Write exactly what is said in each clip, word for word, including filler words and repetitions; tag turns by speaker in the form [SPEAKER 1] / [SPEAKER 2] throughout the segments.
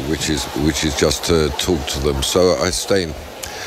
[SPEAKER 1] which is which is just to talk to them. So I stay in,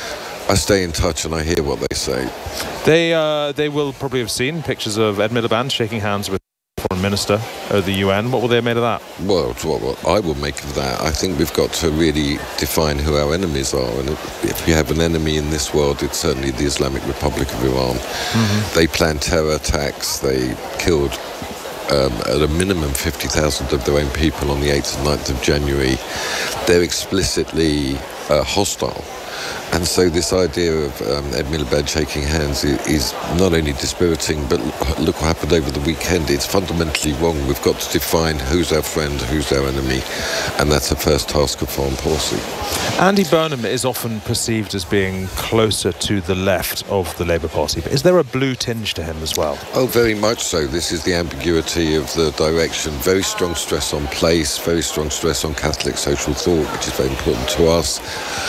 [SPEAKER 1] I stay in touch and I hear what they say.
[SPEAKER 2] They uh, they will probably have seen pictures of Ed Miliband shaking hands with the Foreign Minister of the U N. What will they have made of that?
[SPEAKER 1] Well, what, what I will make of that, I think we've got to really define who our enemies are. And if we have an enemy in this world, it's certainly the Islamic Republic of Iran. Mm-hmm. They planned terror attacks. They killed Um, at a minimum fifty thousand of their own people on the eighth and ninth of January. They're explicitly uh, hostile. And so this idea of um, Ed Miliband shaking hands is, is not only dispiriting, but look what happened over the weekend. It's fundamentally wrong. We've got to define who's our friend, who's our enemy, and that's the first task of foreign policy.
[SPEAKER 2] Andy Burnham is often perceived as being closer to the left of the Labour Party, but is there a blue tinge to him as well?
[SPEAKER 1] Oh, very much so. This is the ambiguity of the direction. Very strong stress on place, very strong stress on Catholic social thought, which is very important to us.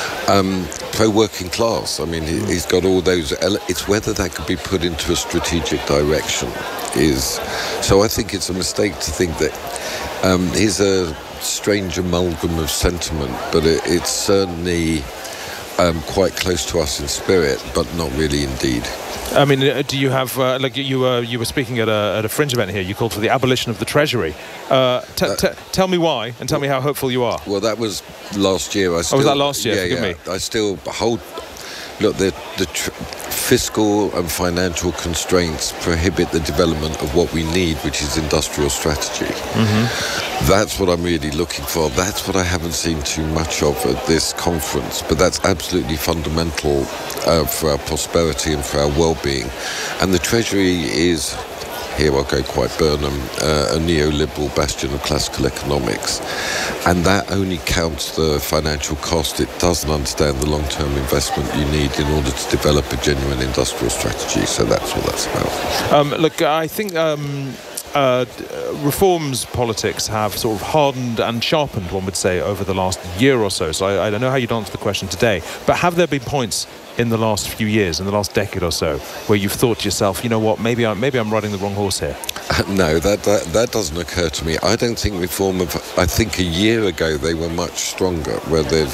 [SPEAKER 1] Um, pro-working class. I mean, he, he's got all those... Ele- it's whether that could be put into a strategic direction is... So I think it's a mistake to think that um, he's a strange amalgam of sentiment, but it, it's certainly um, quite close to us in spirit, but not really in deed.
[SPEAKER 2] I mean, do you have, uh, like you were you were speaking at a, at a fringe event here, you called for the abolition of the Treasury. Uh, t-
[SPEAKER 1] uh,
[SPEAKER 2] t- tell me why, and tell me how hopeful you are.
[SPEAKER 1] Well, that was last year. I still,
[SPEAKER 2] oh, was that last year?
[SPEAKER 1] Yeah,
[SPEAKER 2] Forgive
[SPEAKER 1] yeah.
[SPEAKER 2] me.
[SPEAKER 1] I still hold... Look, the, the tr- fiscal and financial constraints prohibit the development of what we need, which is industrial strategy. Mm-hmm. That's what I'm really looking for. That's what I haven't seen too much of at this conference, but that's absolutely fundamental uh, for our prosperity and for our well-being. And the Treasury is... Here I'll go quite Burnham, uh, a neoliberal bastion of classical economics. And that only counts the financial cost. It doesn't understand the long-term investment you need in order to develop a genuine industrial strategy. So that's what that's about.
[SPEAKER 2] Um, look, I think... Um Uh, reforms politics have sort of hardened and sharpened, one would say, over the last year or so. So I, I don't know how you'd answer the question today, but have there been points in the last few years, in the last decade or so, where you've thought to yourself, you know what, maybe I'm, maybe I'm riding the wrong horse here?
[SPEAKER 1] Uh, no, that, that that doesn't occur to me. I don't think reform of... I think a year ago they were much stronger, where they've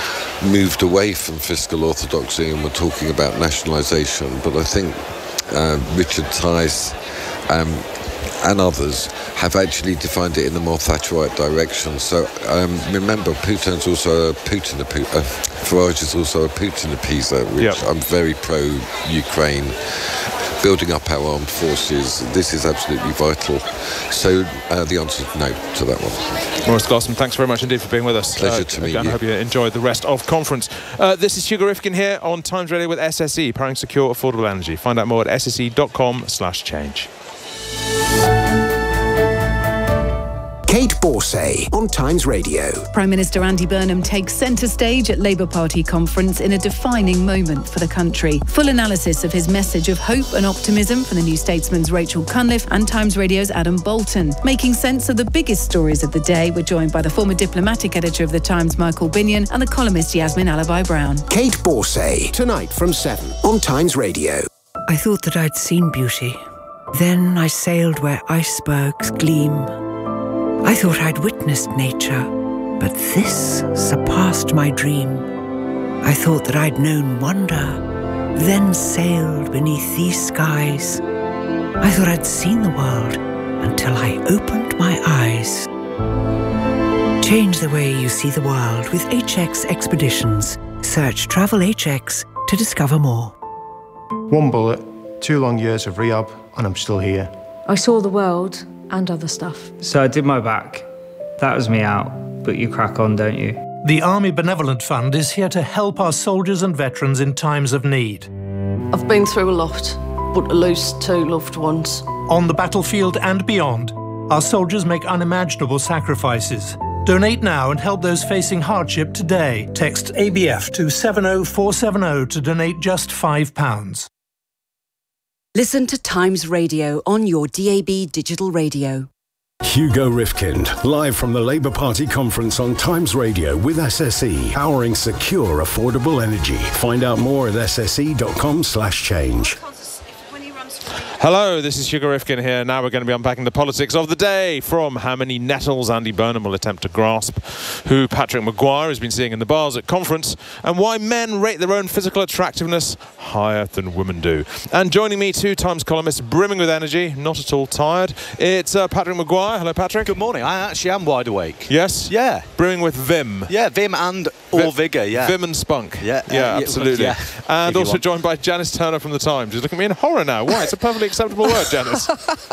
[SPEAKER 1] moved away from fiscal orthodoxy and were talking about nationalisation. But I think uh, Richard Tice... Um, and others have actually defined it in a more Thatcherite direction. So um, remember, Putin's also a Putin, uh, Farage is also a Putin appeaser, which yep. I'm very pro-Ukraine, building up our armed forces. This is absolutely vital. So uh, the answer is no to that one.
[SPEAKER 2] Maurice Glasson, thanks very much indeed for being with us.
[SPEAKER 1] Pleasure
[SPEAKER 2] uh,
[SPEAKER 1] to meet
[SPEAKER 2] again,
[SPEAKER 1] you.
[SPEAKER 2] I hope you enjoyed the rest of conference. Uh, this is Hugo Rifkin here on Times Radio with S S E, powering secure, affordable energy. Find out more at s s e dot com slash change.
[SPEAKER 3] Kate Borsay on Times Radio.
[SPEAKER 4] Prime Minister Andy Burnham takes centre stage at Labour Party conference in a defining moment for the country. Full analysis of his message of hope and optimism from the New Statesman's Rachel Cunliffe and Times Radio's Adam Bolton. Making sense of the biggest stories of the day, we're joined by the former diplomatic editor of The Times, Michael Binion, and the columnist Yasmin Alabai-Brown.
[SPEAKER 3] Kate Borsay, tonight from seven on Times Radio.
[SPEAKER 5] I thought that I'd seen beauty. Then I sailed where icebergs gleam. I thought I'd witnessed nature, but this surpassed my dream. I thought that I'd known wonder, then sailed beneath these skies. I thought I'd seen the world until I opened my eyes. Change the way you see the world with H X Expeditions. Search Travel H X to discover more.
[SPEAKER 6] One bullet, two long years of rehab, and I'm still here.
[SPEAKER 7] I saw the world and other stuff.
[SPEAKER 8] So I did my back. That was me out, but you crack on, don't you?
[SPEAKER 9] The Army Benevolent Fund is here to help our soldiers and veterans in times of need.
[SPEAKER 10] I've been through a lot, but to lose two loved ones.
[SPEAKER 9] On the battlefield and beyond, our soldiers make unimaginable sacrifices. Donate now and help those facing hardship today. Text A B F to seven oh four seven oh to donate just five pounds.
[SPEAKER 11] Listen to Times Radio on your D A B digital radio.
[SPEAKER 12] Hugo Rifkin, live from the Labour Party conference on Times Radio with S S E, powering secure, affordable energy. Find out more at s s e dot com slash change.
[SPEAKER 2] Hello, this is Hugo Rifkin here. Now we're going to be unpacking the politics of the day, from how many nettles Andy Burnham will attempt to grasp, who Patrick Maguire has been seeing in the bars at conference, and why men rate their own physical attractiveness higher than women do. And joining me, two Times columnist brimming with energy, not at all tired, it's uh, Patrick Maguire. Hello, Patrick.
[SPEAKER 13] Good morning. I actually am wide awake.
[SPEAKER 2] Yes?
[SPEAKER 13] Yeah.
[SPEAKER 2] Brimming with vim.
[SPEAKER 13] Yeah, vim and or vigour, yeah.
[SPEAKER 2] Vim and spunk.
[SPEAKER 13] Yeah,
[SPEAKER 2] yeah,
[SPEAKER 13] uh,
[SPEAKER 2] absolutely.
[SPEAKER 13] Yeah,
[SPEAKER 2] and also joined by Janice Turner from The Times, who's looking at me in horror now. Why? It's a perfectly acceptable word, Janice.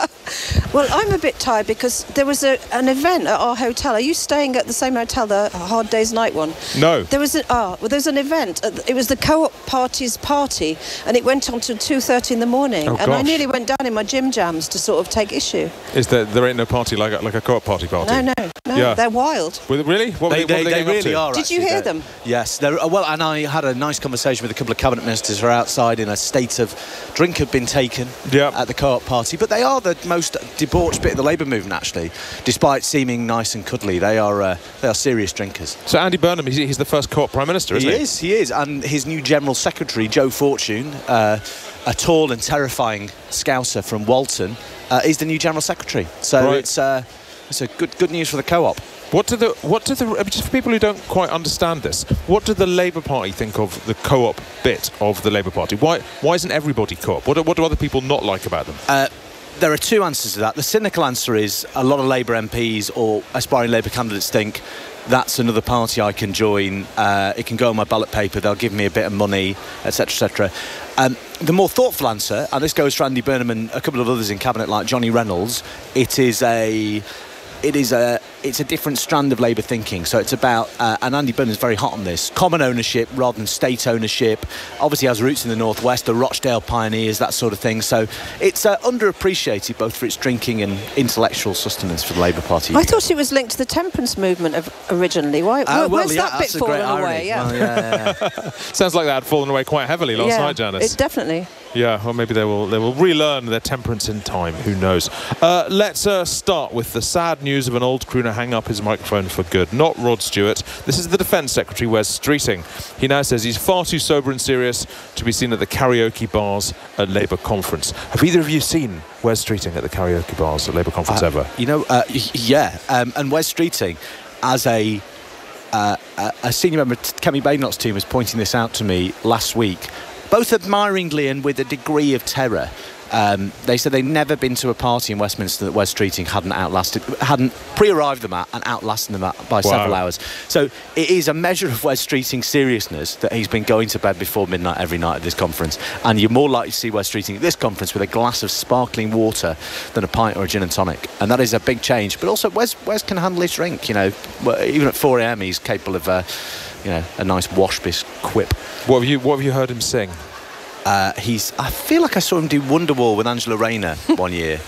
[SPEAKER 14] Well, I'm a bit tired because there was a, an event at our hotel. Are you staying at the same hotel, the Hard Day's Night one?
[SPEAKER 2] No.
[SPEAKER 14] There was a, oh, well, there was an event. It was the Co-op Party's party, and it went on till two thirty in the morning.
[SPEAKER 2] Oh,
[SPEAKER 14] and I
[SPEAKER 2] gosh.
[SPEAKER 14] nearly went down in my gym jams to sort of take issue.
[SPEAKER 2] Is there, there ain't no party like a, like a Co-op party party?
[SPEAKER 14] No, no, no.
[SPEAKER 2] Yeah.
[SPEAKER 14] They're wild.
[SPEAKER 2] Were they, really? What
[SPEAKER 13] They,
[SPEAKER 2] were they, what
[SPEAKER 13] they,
[SPEAKER 2] were they,
[SPEAKER 13] they
[SPEAKER 2] getting up
[SPEAKER 13] really
[SPEAKER 2] to?
[SPEAKER 13] are.
[SPEAKER 14] Did you
[SPEAKER 13] actually.
[SPEAKER 14] hear
[SPEAKER 13] They're-
[SPEAKER 14] them?
[SPEAKER 13] Yes. they're- uh, Well, and I had a nice conversation with a couple of cabinet ministers who are outside in a state of drink had been taken
[SPEAKER 2] Yep.
[SPEAKER 13] at the Co-op party. But they are the most debauched bit of the Labour movement, actually. Despite seeming nice and cuddly, they are uh, they are serious drinkers.
[SPEAKER 2] So Andy Burnham, he's, he's the first Co-op Prime Minister, isn't
[SPEAKER 13] He
[SPEAKER 2] he?
[SPEAKER 13] is, he is. And his new General Secretary, Joe Fortune, uh, a tall and terrifying Scouser from Walton, uh, is the new General Secretary. So
[SPEAKER 2] Right.
[SPEAKER 13] it's uh, it's a good good news for the Co-op.
[SPEAKER 2] What do the what do the just for people who don't quite understand this? What do the Labour Party think of the Co-op bit of the Labour Party? Why why isn't everybody Co-op? What do, what do other people not like about them?
[SPEAKER 13] Uh, there are two answers to that. The cynical answer is a lot of Labour M Ps or aspiring Labour candidates think that's another party I can join. Uh, it can go on my ballot paper. They'll give me a bit of money, et cetera, et cetera. Um, the more thoughtful answer, and this goes for Andy Burnham and a couple of others in cabinet like Johnny Reynolds, it is a it is a it's a different strand of Labour thinking. So it's about uh, and Andy Burnham is very hot on this, common ownership rather than state ownership. Obviously has roots in the northwest, the Rochdale pioneers, that sort of thing. So it's uh, underappreciated both for its drinking and intellectual sustenance for the Labour Party.
[SPEAKER 14] I thought it was linked to the temperance movement of, originally. Why?
[SPEAKER 13] Uh,
[SPEAKER 14] where,
[SPEAKER 13] well,
[SPEAKER 14] where's
[SPEAKER 13] yeah,
[SPEAKER 14] that bit
[SPEAKER 13] that's a great
[SPEAKER 14] fallen
[SPEAKER 13] irony.
[SPEAKER 14] away? Yeah.
[SPEAKER 13] Well, yeah, yeah, yeah.
[SPEAKER 2] Sounds like that had fallen away quite heavily last
[SPEAKER 14] yeah,
[SPEAKER 2] night, Janice.
[SPEAKER 14] It definitely.
[SPEAKER 2] Yeah, well, maybe they will they will relearn their temperance in time. Who knows? Uh, let's uh, start with the sad news of an old crooner hanging up his microphone for good. Not Rod Stewart. This is the Defence Secretary, Wes Streeting. He now says he's far too sober and serious to be seen at the karaoke bars at Labour conference. Have either of you seen Wes Streeting at the karaoke bars at Labour conference
[SPEAKER 13] Uh,
[SPEAKER 2] ever?
[SPEAKER 13] You know, uh, y- yeah. Um, and Wes Streeting, as a uh, a a senior member of Kemi Badenoch's team, was pointing this out to me last week, both admiringly and with a degree of terror. Um, they said they'd never been to a party in Westminster that Wes Streeting hadn't outlasted, hadn't pre-arrived them at and outlasted them at by
[SPEAKER 2] Wow.
[SPEAKER 13] several hours. So it is a measure of Wes Streeting's seriousness that he's been going to bed before midnight every night at this conference. And you're more likely to see Wes Streeting at this conference with a glass of sparkling water than a pint or a gin and tonic. And that is a big change. But also, Wes, Wes can handle his drink. You know, Well, even at four a m he's capable of, uh, you know, a nice wash-bish quip.
[SPEAKER 2] What have you What have you heard him sing?
[SPEAKER 13] Uh, he's. I feel like I saw him do Wonderwall with Angela Rayner one year.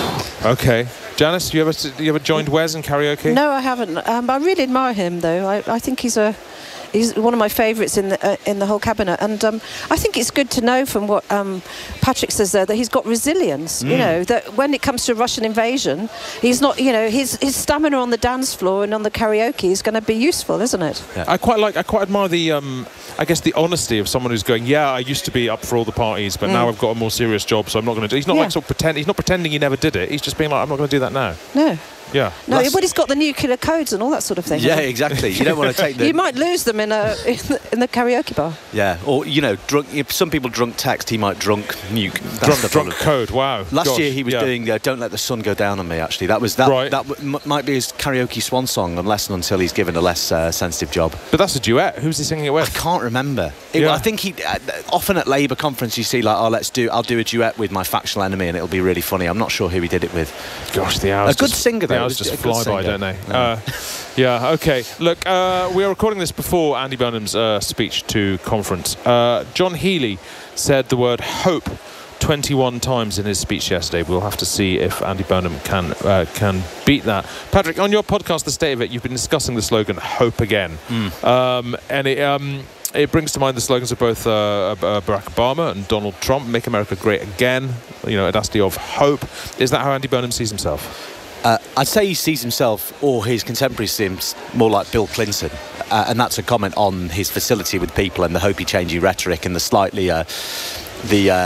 [SPEAKER 2] Okay, Janice, you ever you ever joined Wes in karaoke?
[SPEAKER 14] No, I haven't. Um, I really admire him, though. I, I think he's a he's one of my favourites in the uh, in the whole cabinet, and um, I think it's good to know from what um, Patrick says there that he's got resilience.
[SPEAKER 13] Mm.
[SPEAKER 14] You know, that when it comes to Russian invasion, he's not. You know, his his stamina on the dance floor and on the karaoke is going to be useful, isn't it?
[SPEAKER 13] Yeah.
[SPEAKER 2] I quite like. I quite admire the. Um, I guess the honesty of someone who's going, yeah, I used to be up for all the parties, but
[SPEAKER 14] Mm.
[SPEAKER 2] now I've got a more serious job, so I'm not going to do. He's not
[SPEAKER 14] Yeah.
[SPEAKER 2] like sort of pretend. He's not pretending he never did it. He's just being like, I'm not going to do that now.
[SPEAKER 14] No.
[SPEAKER 2] Yeah.
[SPEAKER 14] No,
[SPEAKER 13] That's-
[SPEAKER 14] but he's got the nuclear codes and all that sort of thing.
[SPEAKER 13] Yeah,
[SPEAKER 14] hasn't he?
[SPEAKER 13] exactly. You don't want to take the.
[SPEAKER 14] You might lose them in a in the, in the karaoke bar.
[SPEAKER 13] Yeah, or you know, drunk. If some people drunk text, he might drunk nuke. That's
[SPEAKER 2] Drunk,
[SPEAKER 13] the
[SPEAKER 2] drunk
[SPEAKER 13] problem.
[SPEAKER 2] code. Wow.
[SPEAKER 13] Last
[SPEAKER 2] Gosh,
[SPEAKER 13] year he was
[SPEAKER 2] yeah.
[SPEAKER 13] doing uh, "Don't Let the Sun Go Down on Me." Actually, that was that.
[SPEAKER 2] Right.
[SPEAKER 13] That w- m- might be his karaoke swan song, unless and until he's given a less uh, sensitive job.
[SPEAKER 2] But that's a duet. Who's he singing it
[SPEAKER 13] I
[SPEAKER 2] with?
[SPEAKER 13] can't remember. It,
[SPEAKER 2] Yeah.
[SPEAKER 13] I think he uh, often at Labour conference you see like, oh, let's do. I'll do a duet with my factional enemy, and it'll be really funny. I'm not sure who he did it with.
[SPEAKER 2] Gosh, the hours.
[SPEAKER 13] A good
[SPEAKER 2] just,
[SPEAKER 13] singer,
[SPEAKER 2] The
[SPEAKER 13] though.
[SPEAKER 2] hours
[SPEAKER 13] A
[SPEAKER 2] just
[SPEAKER 13] good
[SPEAKER 2] fly by,
[SPEAKER 13] singer.
[SPEAKER 2] don't they?
[SPEAKER 13] No.
[SPEAKER 2] Uh, yeah. Okay. Look, uh, we are recording this before Andy Burnham's uh, speech to conference. Uh, John Healey said the word hope twenty-one times in his speech yesterday. We'll have to see if Andy Burnham can uh, can beat that. Patrick, on your podcast, The State of It, you've been discussing the slogan "Hope Again,"
[SPEAKER 13] Mm.
[SPEAKER 2] um, and it. Um, It brings to mind the slogans of both uh, uh, Barack Obama and Donald Trump, "Make America Great Again," you know, audacity of hope. Is that how Andy Burnham sees himself?
[SPEAKER 13] Uh, I'd say he sees himself, or his contemporaries see him, more like Bill Clinton. Uh, and that's a comment on his facility with people and the hopey-changey rhetoric and the slightly... Uh, the uh,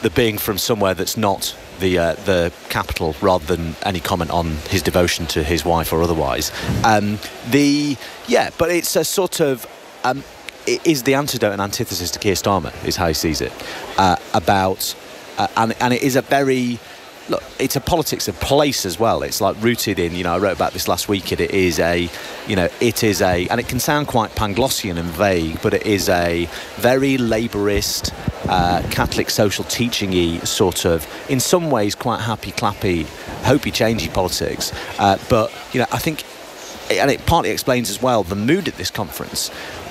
[SPEAKER 13] the being from somewhere that's not the uh, the capital, rather than any comment on his devotion to his wife or otherwise. Um, the yeah, but it's a sort of um, it is the antidote and antithesis to Keir Starmer, is how he sees it. Uh, about uh, and and it is a very Look, it's a politics of place as well. It's like rooted in, you know, I wrote about this last week. It, it is a, you know, it is a, and it can sound quite Panglossian and vague, but it is a very Labourist, uh, Catholic social teaching-y sort of, in some ways, quite happy, clappy, hopey, changey politics. Uh, but, you know, I think, and it partly explains as well the mood at this conference,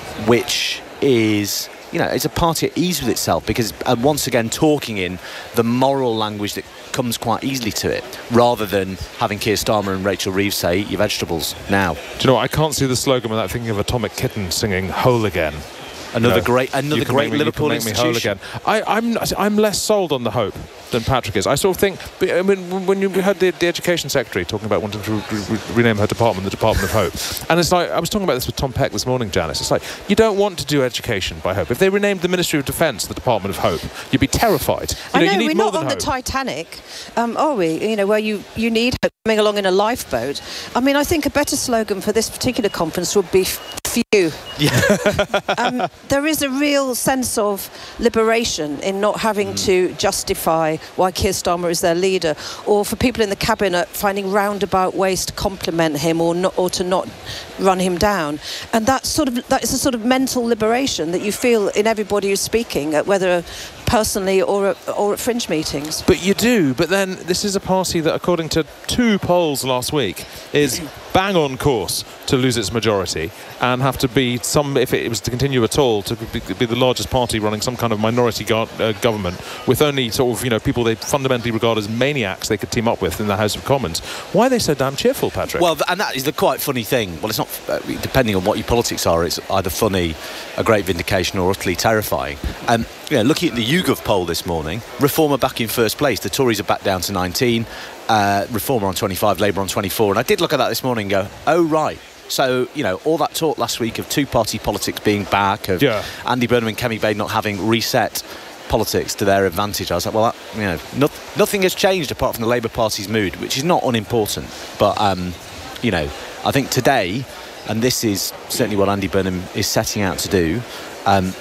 [SPEAKER 13] which is, you know, it's a party at ease with itself, because uh, once again talking in the moral language that comes quite easily to it, rather than having Keir Starmer and Rachel Reeves say, eat your vegetables now.
[SPEAKER 2] Do you know what? I can't see the slogan without thinking of Atomic Kitten singing Whole Again.
[SPEAKER 13] Another
[SPEAKER 2] you know,
[SPEAKER 13] great, another great
[SPEAKER 2] me,
[SPEAKER 13] Liverpool
[SPEAKER 2] make me
[SPEAKER 13] institution.
[SPEAKER 2] Whole again. I, I'm I'm less sold on the hope than Patrick is. I sort of think, I mean, when you heard the, the Education Secretary talking about wanting to re re rename her department the Department of Hope, and it's like, I was talking about this with Tom Peck this morning, Janice. It's like, you don't want to do education by hope. If they renamed the Ministry of Defence the Department of Hope, you'd be terrified. You
[SPEAKER 14] I
[SPEAKER 2] know,
[SPEAKER 14] know,
[SPEAKER 2] you need
[SPEAKER 14] we're
[SPEAKER 2] more
[SPEAKER 14] not
[SPEAKER 2] than
[SPEAKER 14] on
[SPEAKER 2] hope.
[SPEAKER 14] the Titanic, um, are we? You know, where you, you need hope coming along in a lifeboat. I mean, I think a better slogan for this particular conference would be few. Yeah. um, there is a real sense of liberation in not having mm. to justify why Keir Starmer is their leader, or for people in the cabinet finding roundabout ways to compliment him or not, or to not run him down. And that sort of that is a sort of mental liberation that you feel in everybody who's speaking, whether personally or at, or at fringe meetings.
[SPEAKER 2] But you do. But then this is a party that, according to two polls last week, is bang on course to lose its majority and have to be some, if it was to continue at all, to be, be the largest party running some kind of minority go uh, government with only sort of, you know, people they fundamentally regard as maniacs they could team up with in the House of Commons. Why are they so damn cheerful, Patrick?
[SPEAKER 13] Well, and that is the quite funny thing. Well, it's not, uh, depending on what your politics are, it's either funny, a great vindication, or utterly terrifying. Um, you know, looking at the YouGov poll this morning, Reform are back in first place. The Tories are back down to nineteen. Uh, Reform are on twenty-five, Labour on twenty-four. And I did look at that this morning and go, oh, right. So, you know, all that talk last week of two-party politics being back, of yeah. Andy Burnham and Kemi Bain not having reset politics to their advantage. I was like, well, that, you know, no, nothing has changed apart from the Labour Party's mood, which is not unimportant. But, um, you know, I think today, and this is certainly what Andy Burnham is setting out to do, um,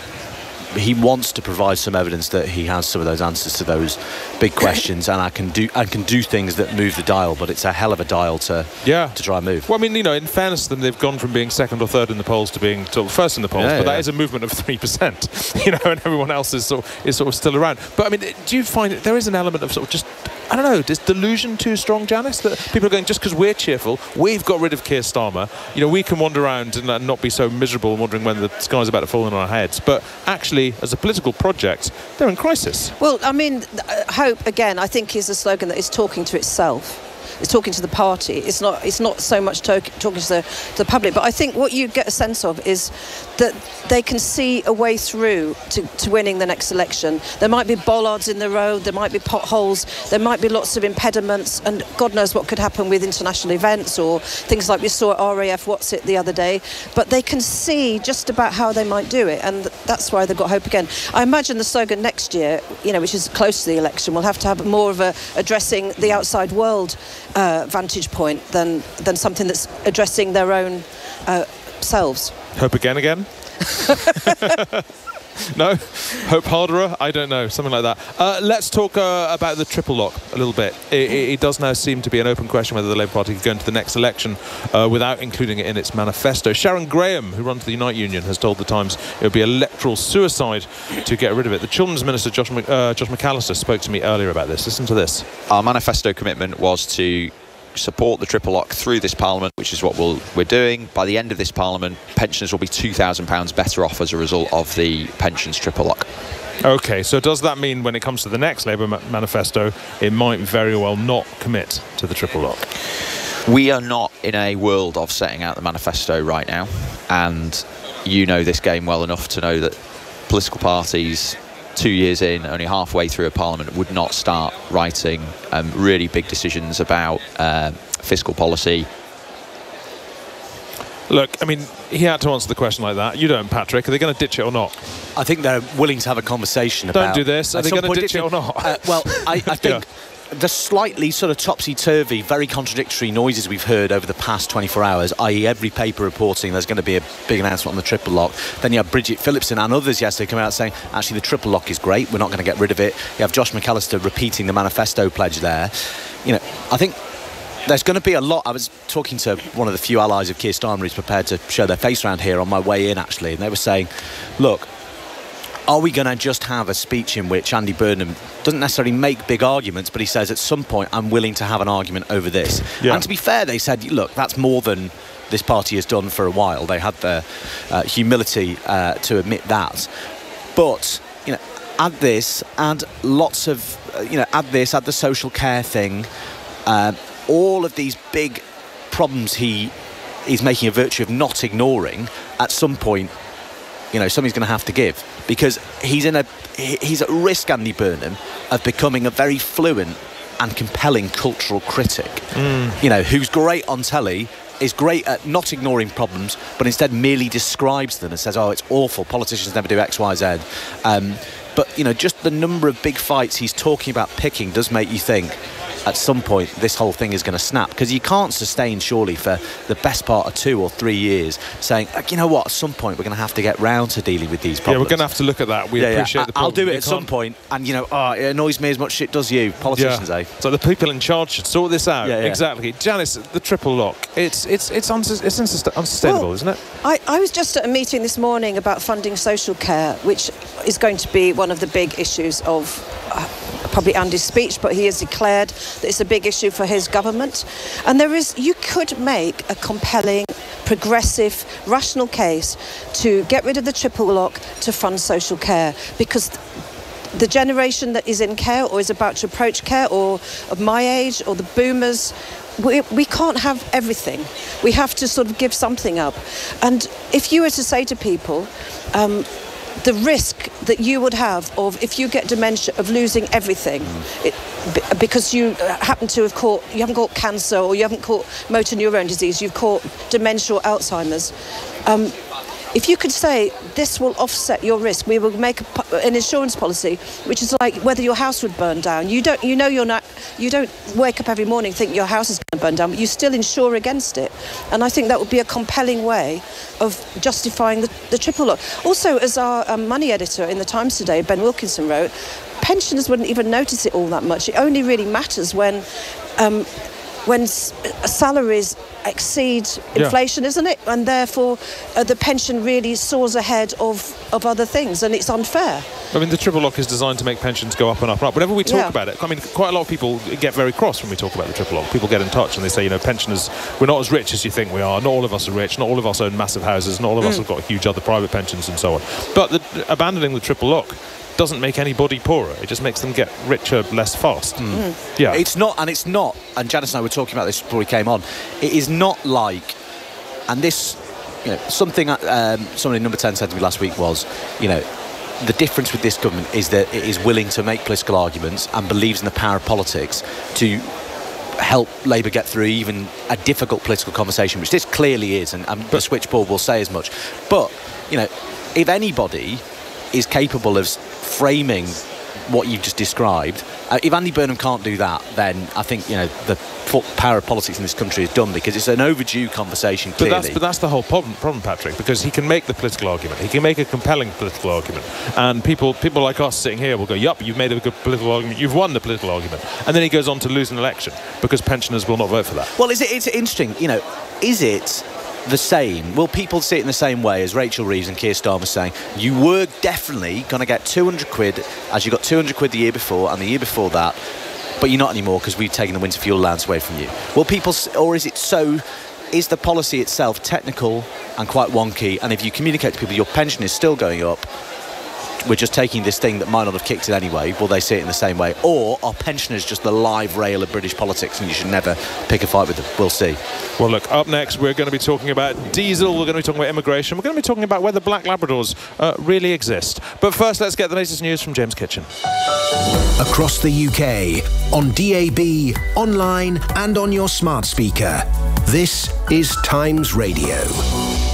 [SPEAKER 13] he wants to provide some evidence that he has some of those answers to those big questions, and I can do I can do things that move the dial, but it's a hell of a dial to yeah. to try and move.
[SPEAKER 2] Well, I mean, you know, in fairness to them, they've gone from being second or third in the polls to being sort of first in the polls, yeah, but yeah. that is a movement of three percent, you know, and everyone else is sort of, is sort of still around. But I mean, do you find that there is an element of sort of just, I don't know, is delusion too strong, Janice? That people are going, just because we're cheerful, we've got rid of Keir Starmer, you know, we can wander around and, and not be so miserable and wondering when the sky's about to fall in on our heads. But actually, as a political project, they're in crisis.
[SPEAKER 14] Well, I mean, hope, again, I think is a slogan that is talking to itself. It's talking to the party. It's not. It's not so much talk, talking to the, to the public. But I think what you get a sense of is that they can see a way through to, to winning the next election. There might be bollards in the road. There might be potholes. There might be lots of impediments, and God knows what could happen with international events or things like we saw at R A F What's It the other day. But they can see just about how they might do it, and that's why they've got hope again. I imagine the slogan next year, you know, which is close to the election, will have to have more of a addressing the outside world Uh, vantage point than than something that's addressing their own uh, selves.
[SPEAKER 2] Hope again, again. No, Hope Harderer, I don't know, something like that. Uh, let's talk uh, about the triple lock a little bit. It, it, it does now seem to be an open question whether the Labour Party could go into the next election uh, without including it in its manifesto. Sharon Graham, who runs the Unite Union, has told the Times it would be electoral suicide to get rid of it. The Children's Minister, Josh, uh, Josh McAllister, spoke to me earlier about this. Listen to this.
[SPEAKER 15] Our manifesto commitment was to support the triple lock through this Parliament, which is what we'll, we're doing. By the end of this Parliament, pensioners will be two thousand pounds better off as a result of the pensions triple lock.
[SPEAKER 2] OK, so does that mean when it comes to the next Labour ma manifesto, it might very well not commit to the triple lock?
[SPEAKER 15] We are not in a world of setting out the manifesto right now, and you know this game well enough to know that political parties two years in, only halfway through a Parliament, would not start writing um, really big decisions about uh, fiscal policy.
[SPEAKER 2] Look, I mean, he had to answer the question like that. You don't, Patrick. Are they going to ditch it or not?
[SPEAKER 13] I think they're willing to have a conversation about...
[SPEAKER 2] Don't do this. Are they going to ditch it or not?
[SPEAKER 13] Uh, well, I, I think... Yeah. The slightly sort of topsy-turvy, very contradictory noises we've heard over the past twenty-four hours, that is every paper reporting there's going to be a big announcement on the triple lock. Then you have Bridget Phillipson and others yesterday coming out saying, actually, the triple lock is great, we're not going to get rid of it. You have Josh McAllister repeating the manifesto pledge there. You know, I think there's going to be a lot. I was talking to one of the few allies of Keir Starmer who's prepared to show their face around here on my way in, actually, and they were saying, look, are we going to just have a speech in which Andy Burnham doesn't necessarily make big arguments, but he says at some point I'm willing to have an argument over this? Yeah. And to be fair, they said, look, that's more than this party has done for a while. They had the uh, humility uh, to admit that. But, you know, add this, add lots of, uh, you know, add this, add the social care thing, uh, all of these big problems he is making a virtue of not ignoring. At some point, you know, something's going to have to give, because he's in a he's at risk, Andy Burnham, of becoming a very fluent and compelling cultural critic. Mm. You know, who's great on telly, is great at not ignoring problems, but instead merely describes them and says, "Oh, it's awful. Politicians never do X, Y, Z." Um, but you know, just the number of big fights he's talking about picking does make you think, at some point this whole thing is going to snap, because you can't sustain surely for the best part of two or three years saying, you know what, at some point we're going to have to get round to dealing with these problems.
[SPEAKER 2] Yeah, we're going to have to look at that. We yeah, appreciate
[SPEAKER 13] yeah.
[SPEAKER 2] the problem.
[SPEAKER 13] I'll do it
[SPEAKER 2] you
[SPEAKER 13] at some point, and you know, oh, it annoys me as much as it does you, politicians, yeah. eh?
[SPEAKER 2] So the people in charge should sort this out.
[SPEAKER 13] Yeah, yeah.
[SPEAKER 2] Exactly. Janice, the triple lock, it's it's it's, uns it's unsustainable,
[SPEAKER 14] well,
[SPEAKER 2] isn't it?
[SPEAKER 14] I, I was just at a meeting this morning about funding social care, which is going to be one of the big issues of uh, probably Andy's speech, but he has declared that it's a big issue for his government. And there is, you could make a compelling, progressive, rational case to get rid of the triple lock to fund social care, because the generation that is in care or is about to approach care, or of my age, or the boomers, we, we can't have everything. We have to sort of give something up. And if you were to say to people, um, the risk that you would have of, if you get dementia, of losing everything, mm. it, because you happen to have caught, you haven't caught cancer, or you haven't caught motor neurone disease, you've caught dementia or Alzheimer's. Um, if you could say, this will offset your risk, we will make a, an insurance policy, which is like whether your house would burn down. You don't, you know, you're not, you don't wake up every morning thinking your house is going to burn down, but you still insure against it. And I think that would be a compelling way of justifying the, the triple lock. Also, as our um, money editor in the Times today, Ben Wilkinson, wrote, pensioners wouldn't even notice it all that much. It only really matters when um, when s salaries exceed inflation, yeah. isn't it? And therefore, uh, the pension really soars ahead of, of other things, and it's unfair.
[SPEAKER 2] I mean, the triple lock is designed to make pensions go up and up and up. Whenever we talk
[SPEAKER 14] yeah.
[SPEAKER 2] about it, I mean, quite a lot of people get very cross when we talk about the triple lock. People get in touch and they say, you know, pensioners, we're not as rich as you think we are. Not all of us are rich. Not all of us own massive houses. Not all of mm. us have got huge other private pensions and so on. But the, abandoning the triple lock doesn't make anybody poorer. It just makes them get richer less fast.
[SPEAKER 13] Mm. Mm. Yeah, it's not, and it's not. And Janice and I were talking about this before we came on. It is not like, and this, you know, something um, somebody in Number ten said to me last week was, you know, the difference with this government is that it is willing to make political arguments and believes in the power of politics to help Labour get through even a difficult political conversation, which this clearly is, and, and the switchboard will say as much. But, you know, if anybody is capable of framing what you've just described, uh, if Andy Burnham can't do that, then I think, you know, the power of politics in this country is done, because it's an overdue conversation, clearly.
[SPEAKER 2] But that's, but that's the whole problem, problem, Patrick, because he can make the political argument. He can make a compelling political argument. And people people like us sitting here will go, yup, you've made a good political argument, you've won the political argument. And then he goes on to lose an election because pensioners will not vote for that.
[SPEAKER 13] Well, is it, it's interesting, you know, is it the same? Will people see it in the same way as Rachel Reeves and Keir Starmer saying, you were definitely going to get two hundred quid, as you got two hundred quid the year before and the year before that, but you're not anymore because we've taken the winter fuel allowance away from you? Will people, or is it so, is the policy itself technical and quite wonky, and if you communicate to people your pension is still going up, we're just taking this thing that might not have kicked in anyway, will they see it in the same way? Or are pensioners just the live rail of British politics and you should never pick a fight with them? We'll see.
[SPEAKER 2] Well, look, up next we're going to be talking about diesel, we're going to be talking about immigration, we're going to be talking about whether black Labradors uh, really exist. But first, let's get the latest news from James Kitchen.
[SPEAKER 3] Across the U K, on D A B, online and on your smart speaker, this is Times Radio.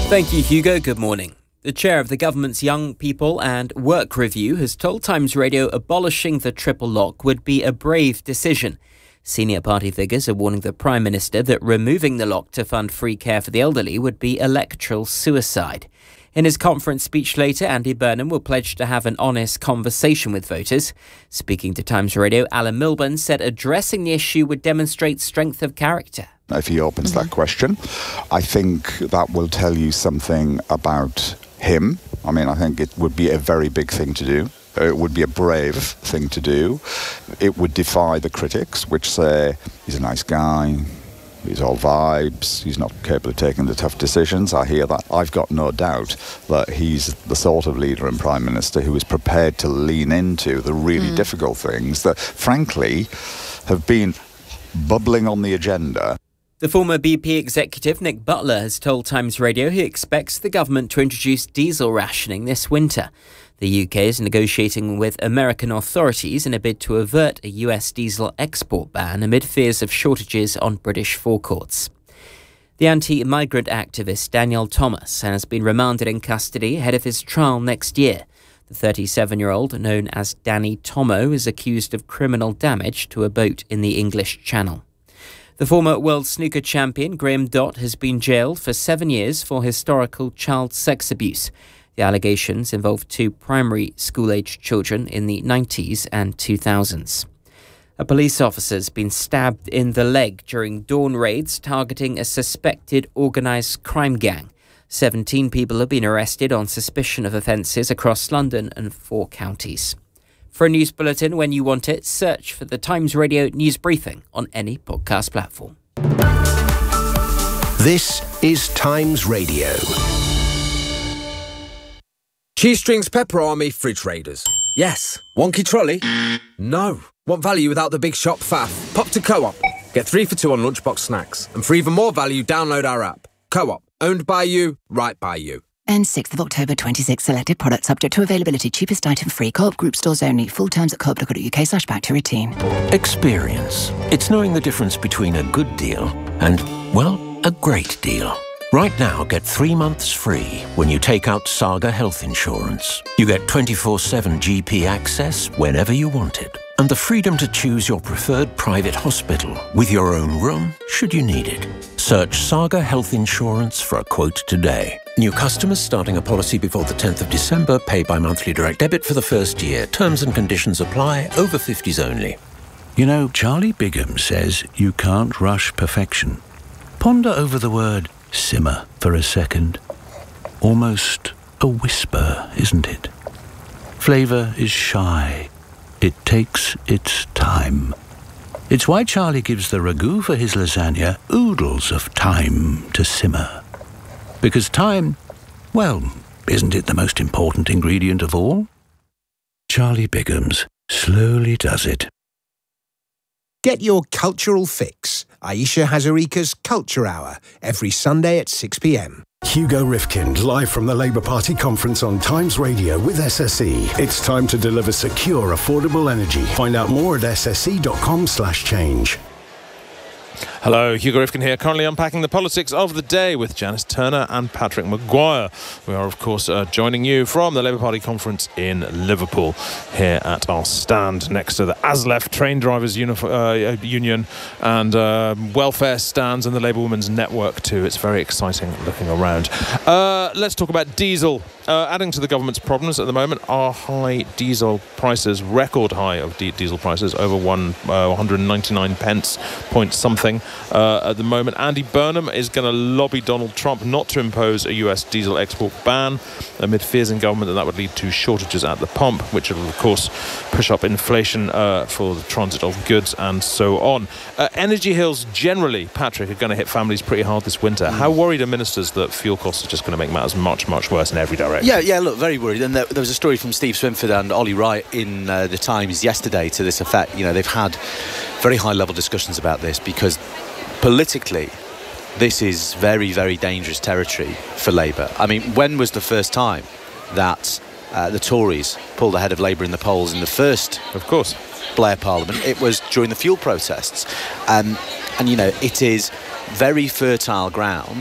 [SPEAKER 16] Thank you, Hugo. Good morning. The chair of the government's Young People and Work Review has told Times Radio abolishing the triple lock would be a brave decision. Senior party figures are warning the Prime Minister that removing the lock to fund free care for the elderly would be electoral suicide. In his conference speech later, Andy Burnham will pledge to have an honest conversation with voters. Speaking to Times Radio, Alan Milburn said addressing the issue would demonstrate strength of character.
[SPEAKER 17] If he opens mm-hmm. that question, I think that will tell you something about him. I mean, I think it would be a very big thing to do. It would be a brave thing to do. It would defy the critics, which say he's a nice guy, he's all vibes, he's not capable of taking the tough decisions. I hear that. I've got no doubt that he's the sort of leader and Prime Minister who is prepared to lean into the really mm. difficult things that, frankly, have been bubbling on the agenda.
[SPEAKER 16] The former B P executive Nick Butler has told Times Radio he expects the government to introduce diesel rationing this winter. The U K is negotiating with American authorities in a bid to avert a U S diesel export ban amid fears of shortages on British forecourts. The anti-migrant activist Daniel Thomas has been remanded in custody ahead of his trial next year. The thirty-seven-year-old, known as Danny Tomo, is accused of criminal damage to a boat in the English Channel. The former world snooker champion Graham Dott has been jailed for seven years for historical child sex abuse. The allegations involve two primary school-aged children in the nineties and two thousands. A police officer has been stabbed in the leg during dawn raids targeting a suspected organised crime gang. seventeen people have been arrested on suspicion of offences across London and four counties. For a news bulletin when you want it, search for the Times Radio News Briefing on any podcast platform.
[SPEAKER 3] This is Times Radio.
[SPEAKER 18] Cheese Strings Pepper Army Fridge Raiders. Yes. Wonky trolley? No. Want value without the big shop faff? Pop to Co-op. Get three for two on lunchbox snacks. And for even more value, download our app. Co-op. Owned by you, right by you.
[SPEAKER 19] And sixth of October twenty-six, selected products subject to availability, cheapest item free, Co-op group stores only, full terms at co op dot co dot uk slash back to routine.
[SPEAKER 20] Experience. It's knowing the difference between a good deal and, well, a great deal. Right now, get three months free when you take out Saga Health Insurance. You get twenty-four seven G P access whenever you want it, and the freedom to choose your preferred private hospital with your own room should you need it. Search Saga Health Insurance for a quote today. New customers starting a policy before the tenth of December pay by monthly direct debit for the first year. Terms and conditions apply. Over fifties only.
[SPEAKER 21] You know, Charlie Bigham says you can't rush perfection. Ponder over the word simmer for a second. Almost a whisper, isn't it? Flavour is shy. It takes its time. It's why Charlie gives the ragu for his lasagna oodles of time to simmer. Because time, well, isn't it the most important ingredient of all? Charlie Bigham's slowly does it.
[SPEAKER 3] Get your cultural fix. Aisha Hazarika's Culture Hour, every Sunday at six p m.
[SPEAKER 12] Hugo Rifkind, live from the Labour Party conference on Times Radio with S S E. It's time to deliver secure, affordable energy. Find out more at sse.com slash change.
[SPEAKER 2] Hello, Hugo Rifkin here, currently unpacking the politics of the day with Janice Turner and Patrick Maguire. We are, of course, uh, joining you from the Labour Party conference in Liverpool, here at our stand next to the ASLEF Train Drivers Uni- uh, Union and uh, welfare stands and the Labour Women's Network too. It's very exciting looking around. Uh, let's talk about diesel. Uh, adding to the government's problems at the moment are high diesel prices, record high of di- diesel prices, over one, uh, one hundred ninety-nine pence point something uh, at the moment. Andy Burnham is going to lobby Donald Trump not to impose a U S diesel export ban amid fears in government that that would lead to shortages at the pump, which will, of course, push up inflation uh, for the transit of goods and so on. Uh, energy hills generally, Patrick, are going to hit families pretty hard this winter. How worried are ministers that fuel costs are just going to make matters much, much worse in every direction?
[SPEAKER 13] Yeah, yeah, look, very worried. And there, there was a story from Steve Swinford and Ollie Wright in uh, the Times yesterday to this effect. You know, they've had very high-level discussions about this because politically, this is very, very dangerous territory for Labour. I mean, when was the first time that uh, the Tories pulled ahead of Labour in the polls in the first,
[SPEAKER 2] of course,
[SPEAKER 13] Blair Parliament? It was during the fuel protests. Um, and, you know, it is very fertile ground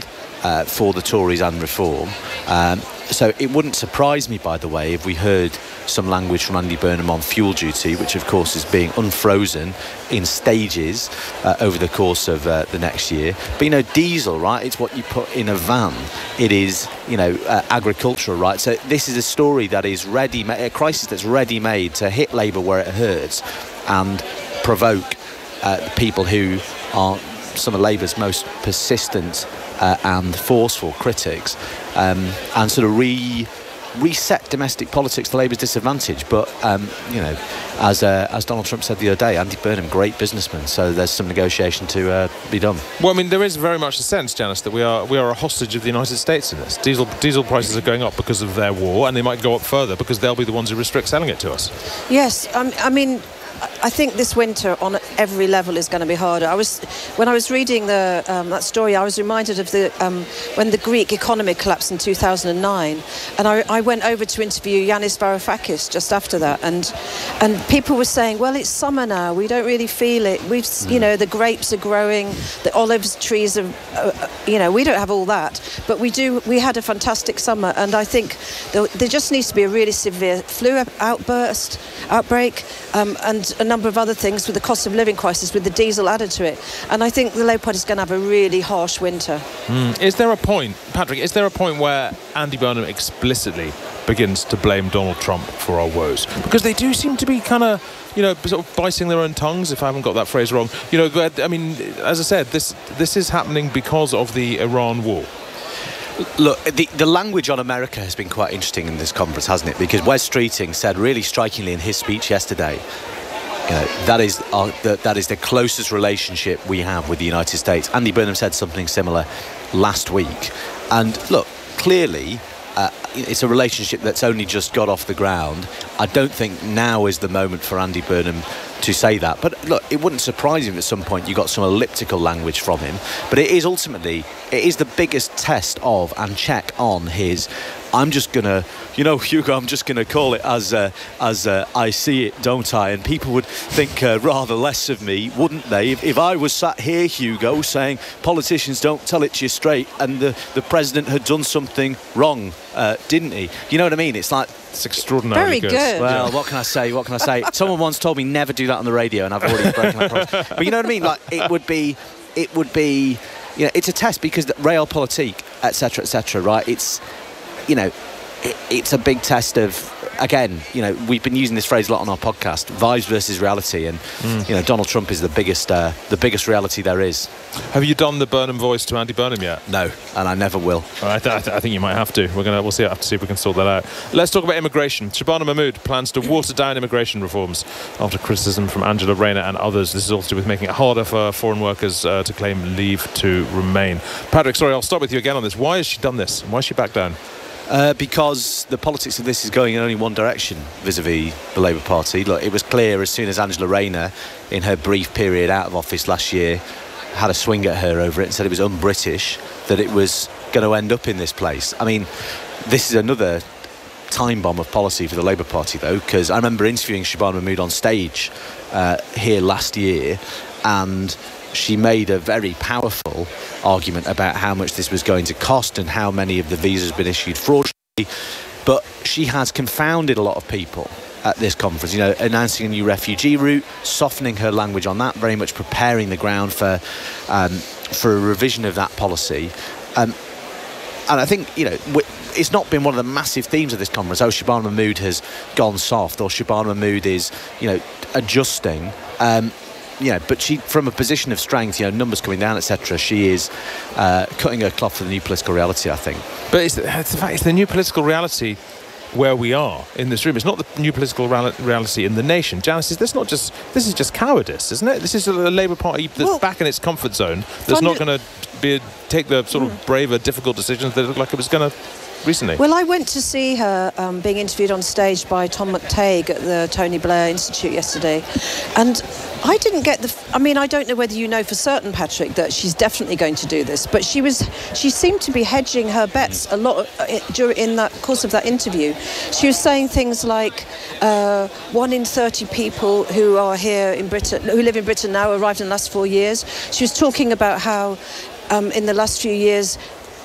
[SPEAKER 13] uh, for the Tories and Reform. Um, so it wouldn't surprise me, by the way, if we heard some language from Andy Burnham on fuel duty, which of course is being unfrozen in stages uh, over the course of uh, the next year. But you know, diesel, right, it's what you put in a van. It is, you know, uh, agricultural, right? So this is a story that is ready, a crisis that's ready made to hit Labour where it hurts and provoke uh, people who are some of Labour's most persistent uh, and forceful critics, um, and sort of re reset domestic politics to Labour's disadvantage. But um, you know, as uh, as Donald Trump said the other day, Andy Burnham, great businessman, so there's some negotiation to uh, be done.
[SPEAKER 2] Well, I mean, there is very much a sense, Janice, that we are we are a hostage of the United States in this. Diesel diesel prices are going up because of their war, and they might go up further because they'll be the ones who restrict selling it to us.
[SPEAKER 14] Yes, um, I mean, I think this winter on every level is going to be harder. I was, when I was reading the um, that story, I was reminded of the um, when the Greek economy collapsed in two thousand nine, and I, I went over to interview Yanis Varoufakis just after that, and and people were saying, well, it's summer now, we don't really feel it. We've, mm. you know, the grapes are growing, the olive trees are, uh, you know, we don't have all that, but we do. We had a fantastic summer, and I think there, there just needs to be a really severe flu outburst, outbreak, um, and a number of other things with the cost of living crisis, with the diesel added to it. And I think the Labour Party is going to have a really harsh winter.
[SPEAKER 2] Mm. Is there a point, Patrick, is there a point where Andy Burnham explicitly begins to blame Donald Trump for our woes? Because they do seem to be kind of, you know, sort of biting their own tongues, if I haven't got that phrase wrong. You know, but, I mean, as I said, this this is happening because of the Iran war.
[SPEAKER 13] Look, the, the language on America has been quite interesting in this conference, hasn't it? Because Wes Streeting said really strikingly in his speech yesterday, you know, that is our, the, that is the closest relationship we have with the United States. Andy Burnham said something similar last week. And look, clearly, uh, it's a relationship that's only just got off the ground. I don't think now is the moment for Andy Burnham to say that. But look, it wouldn't surprise him at some point you got some elliptical language from him. But it is ultimately, it is the biggest test of and check on his, I'm just going to, you know, Hugo, I'm just going to call it as uh, as uh, I see it, don't I? And people would think uh, rather less of me, wouldn't they? If, if I was sat here, Hugo, saying politicians don't tell it to you straight, and the, the president had done something wrong, uh, didn't he? You know what I mean? It's like,
[SPEAKER 2] it's extraordinarily
[SPEAKER 14] good. good.
[SPEAKER 13] Well, what can I say? What can I say? Someone once told me never do that on the radio, and I've already broken that promise. But you know what I mean? Like, it would be, it would be, you know, it's a test because realpolitik, et cetera, et cetera. Right? It's, you know, it, it's a big test of, again, you know, we've been using this phrase a lot on our podcast, vibes versus reality, and mm. you know, Donald Trump is the biggest, uh, the biggest reality there is.
[SPEAKER 2] Have you done the Burnham voice to Andy Burnham yet?
[SPEAKER 13] No, and I never will.
[SPEAKER 2] Well, I, th- I, th- I think you might have to. We're gonna, we'll see. Have to see if we can sort that out. Let's talk about immigration. Shabana Mahmood plans to water down immigration reforms after criticism from Angela Rayner and others. This is also to do with making it harder for foreign workers uh, to claim leave to remain. Patrick, sorry, I'll start with you again on this. Why has she done this? Why has she backed down?
[SPEAKER 13] Uh, because the politics of this is going in only one direction vis-a-vis the Labour Party. Look, it was clear as soon as Angela Rayner, in her brief period out of office last year, had a swing at her over it and said it was un-British, that it was going to end up in this place. I mean, this is another time bomb of policy for the Labour Party, though, because I remember interviewing Shabana Mahmood on stage uh, here last year, and she made a very powerful argument about how much this was going to cost and how many of the visas have been issued fraudulently. But she has confounded a lot of people at this conference, you know, announcing a new refugee route, softening her language on that, very much preparing the ground for um, for a revision of that policy. Um, and I think, you know, it's not been one of the massive themes of this conference. Oh, Shabana Mahmood has gone soft, or Shabana Mahmood is, you know, adjusting. Um, Yeah, but she, from a position of strength, you know, numbers coming down, et cetera, she is uh, cutting her cloth for the new political reality, I think.
[SPEAKER 2] But it's the, it's the fact, it's the new political reality where we are in this room. It's not the new political reality in the nation. Janice, is this not just, this is just cowardice, isn't it? This is a Labour Party that's well, back in its comfort zone, that's not going to be take the sort of mm. braver, difficult decisions that look like it was going to recently.
[SPEAKER 14] Well, I went to see her um, being interviewed on stage by Tom McTague at the Tony Blair Institute yesterday, and I didn't get the f- I mean, I don't know whether you know for certain, Patrick, that she's definitely going to do this, but she was she seemed to be hedging her bets a lot during in that course of that interview. She was saying things like uh, one in thirty people who are here in Britain, who live in Britain now, arrived in the last four years. She was talking about how um, in the last few years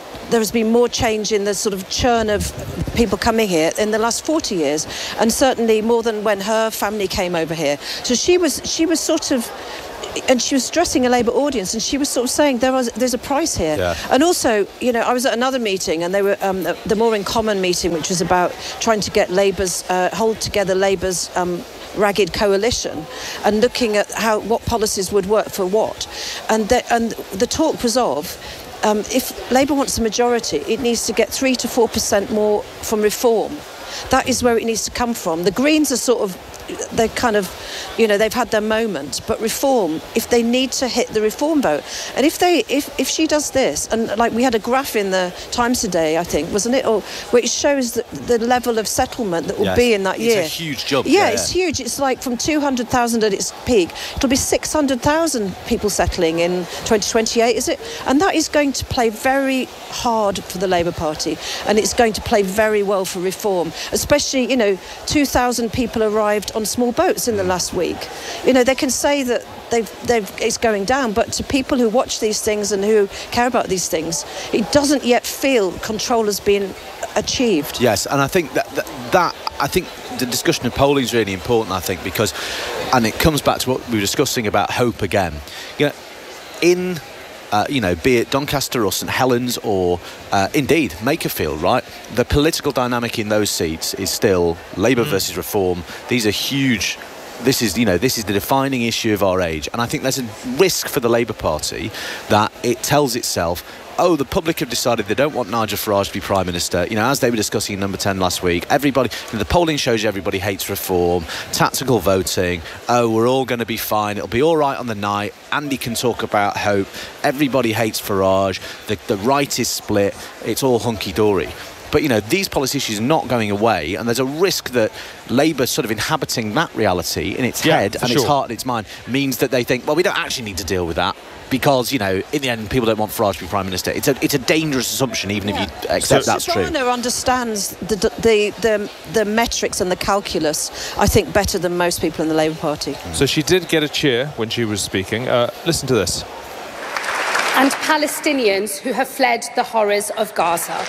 [SPEAKER 14] there has been more change in the sort of churn of people coming here in the last forty years, and certainly more than when her family came over here. So she was she was sort of, and she was addressing a Labour audience, and she was sort of saying there was there's a price here.
[SPEAKER 13] Yeah.
[SPEAKER 14] And also, you know, I was at another meeting, and they were um, the, the More in Common meeting, which was about trying to get Labour's uh, hold together Labour's um, ragged coalition, and looking at how what policies would work for what, and the, and the talk was of. Um, if Labour wants a majority, it needs to get three to four percent more from reform. That is where it needs to come from. The Greens are sort of, they're kind of, you know, they've had their moment. But reform, if they need to hit the reform vote, and if they, if, if she does this, and like we had a graph in the Times today, I think, wasn't it, or which shows the, the level of settlement that will
[SPEAKER 13] yes.
[SPEAKER 14] be in that year.
[SPEAKER 13] It's a huge job.
[SPEAKER 14] Yeah,
[SPEAKER 13] yeah
[SPEAKER 14] it's
[SPEAKER 13] yeah.
[SPEAKER 14] huge. It's like from two hundred thousand at its peak, it'll be six hundred thousand people settling in twenty twenty-eight, is it? And that is going to play very hard for the Labour Party, and it's going to play very well for reform, especially, you know, two thousand people arrived on small boats in the last week. You know, they can say that they've, they've, it's going down, but to people who watch these things and who care about these things, it doesn't yet feel control has been achieved.
[SPEAKER 13] Yes, and I think that, that, that I think the discussion of polling is really important, I think, because, and it comes back to what we were discussing about hope again. You know, in... Uh, you know, be it Doncaster or St Helens or uh, indeed Makerfield, right? The political dynamic in those seats is still Labour mm. versus Reform. These are huge. This is, you know, this is the defining issue of our age, and I think there's a risk for the Labour Party that it tells itself, oh, the public have decided they don't want Nigel Farage to be Prime Minister. You know, as they were discussing in Number ten last week, everybody, you know, the polling shows you everybody hates reform, tactical voting, oh, we're all going to be fine, it'll be all right on the night, Andy can talk about hope, everybody hates Farage, the, the right is split, it's all hunky-dory. But, you know, these policy issues are not going away, and there's a risk that Labour sort of inhabiting that reality in its
[SPEAKER 2] yeah,
[SPEAKER 13] head and
[SPEAKER 2] sure.
[SPEAKER 13] its heart and its mind means that they think, well, we don't actually need to deal with that because, you know, in the end, people don't want Farage to be Prime Minister. It's a it's a dangerous assumption, even yeah. if you accept so, that's true.
[SPEAKER 14] Shabana understands the, the, the, the metrics and the calculus, I think, better than most people in the Labour Party.
[SPEAKER 2] So she did get a cheer when she was speaking. Uh, listen to this.
[SPEAKER 1] And Palestinians who have fled the horrors of Gaza.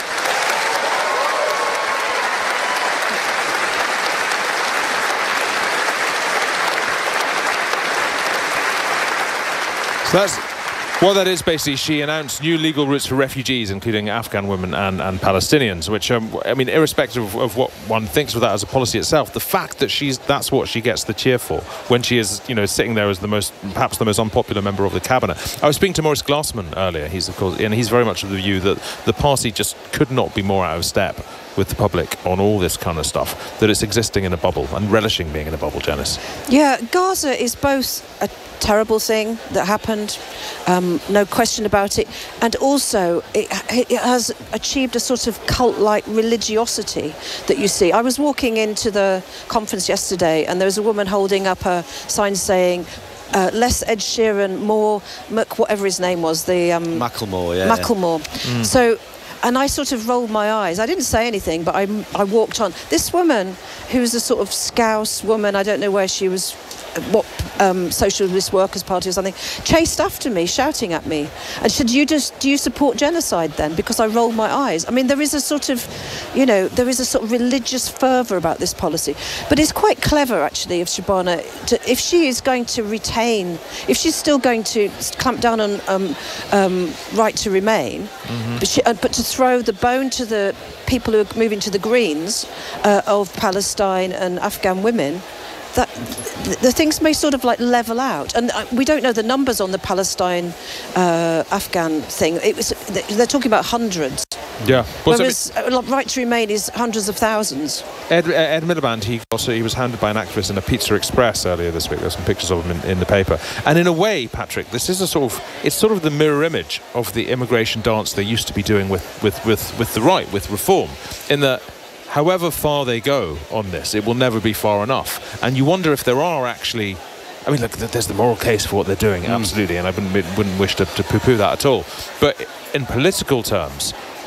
[SPEAKER 2] So that's what that is. Basically, she announced new legal routes for refugees, including Afghan women and, and Palestinians, which, um, I mean, irrespective of, of what one thinks of that as a policy itself, the fact that she's that's what she gets the cheer for when she is, you know, sitting there as the most, perhaps the most unpopular member of the cabinet. I was speaking to Maurice Glassman earlier. He's, of course, and he's very much of the view that the party just could not be more out of step with the public on all this kind of stuff, that it's existing in a bubble and relishing being in a bubble, Janice.
[SPEAKER 14] Yeah, Gaza is both a terrible thing that happened, um, no question about it, and also it, it has achieved a sort of cult-like religiosity that you see. I was walking into the conference yesterday, and there was a woman holding up a sign saying, Uh, less Ed Sheeran, more Mc, whatever his name was, the um,
[SPEAKER 13] Macklemore, yeah.
[SPEAKER 14] Macklemore.
[SPEAKER 13] Yeah. Mm.
[SPEAKER 14] So, and I sort of rolled my eyes. I didn't say anything, but I, I walked on. This woman, who's a sort of Scouse woman, I don't know where she was, what um, Socialist Workers' Party or something, chased after me, shouting at me, and said, "Do you just do you support genocide then?" Because I rolled my eyes. I mean, there is a sort of, you know, there is a sort of religious fervour about this policy, but it's quite clever actually of Shabana to, if she is going to retain, if she's still going to clamp down on um, um, right to remain, mm-hmm. but, she, uh, but to throw the bone to the people who are moving to the Greens uh, of Palestine and Afghan women, that the, the things may sort of like level out, and uh, we don't know the numbers on the Palestine uh, Afghan thing. It was, they're talking about hundreds.
[SPEAKER 2] Yeah.
[SPEAKER 14] Whereas uh, right to remain is hundreds of thousands.
[SPEAKER 2] Ed, Ed Miliband, he also he was hounded by an activist in a Pizza Express earlier this week. There's some pictures of him in, in the paper. And in a way, Patrick, this is a sort of it's sort of the mirror image of the immigration dance they used to be doing with with with, with the right, with reform, in that however far they go on this, it will never be far enough. And you wonder if there are actually, I mean, look, there's the moral case for what they're doing, mm. absolutely, and I wouldn't, wouldn't wish to, to poo-poo that at all. But in political terms,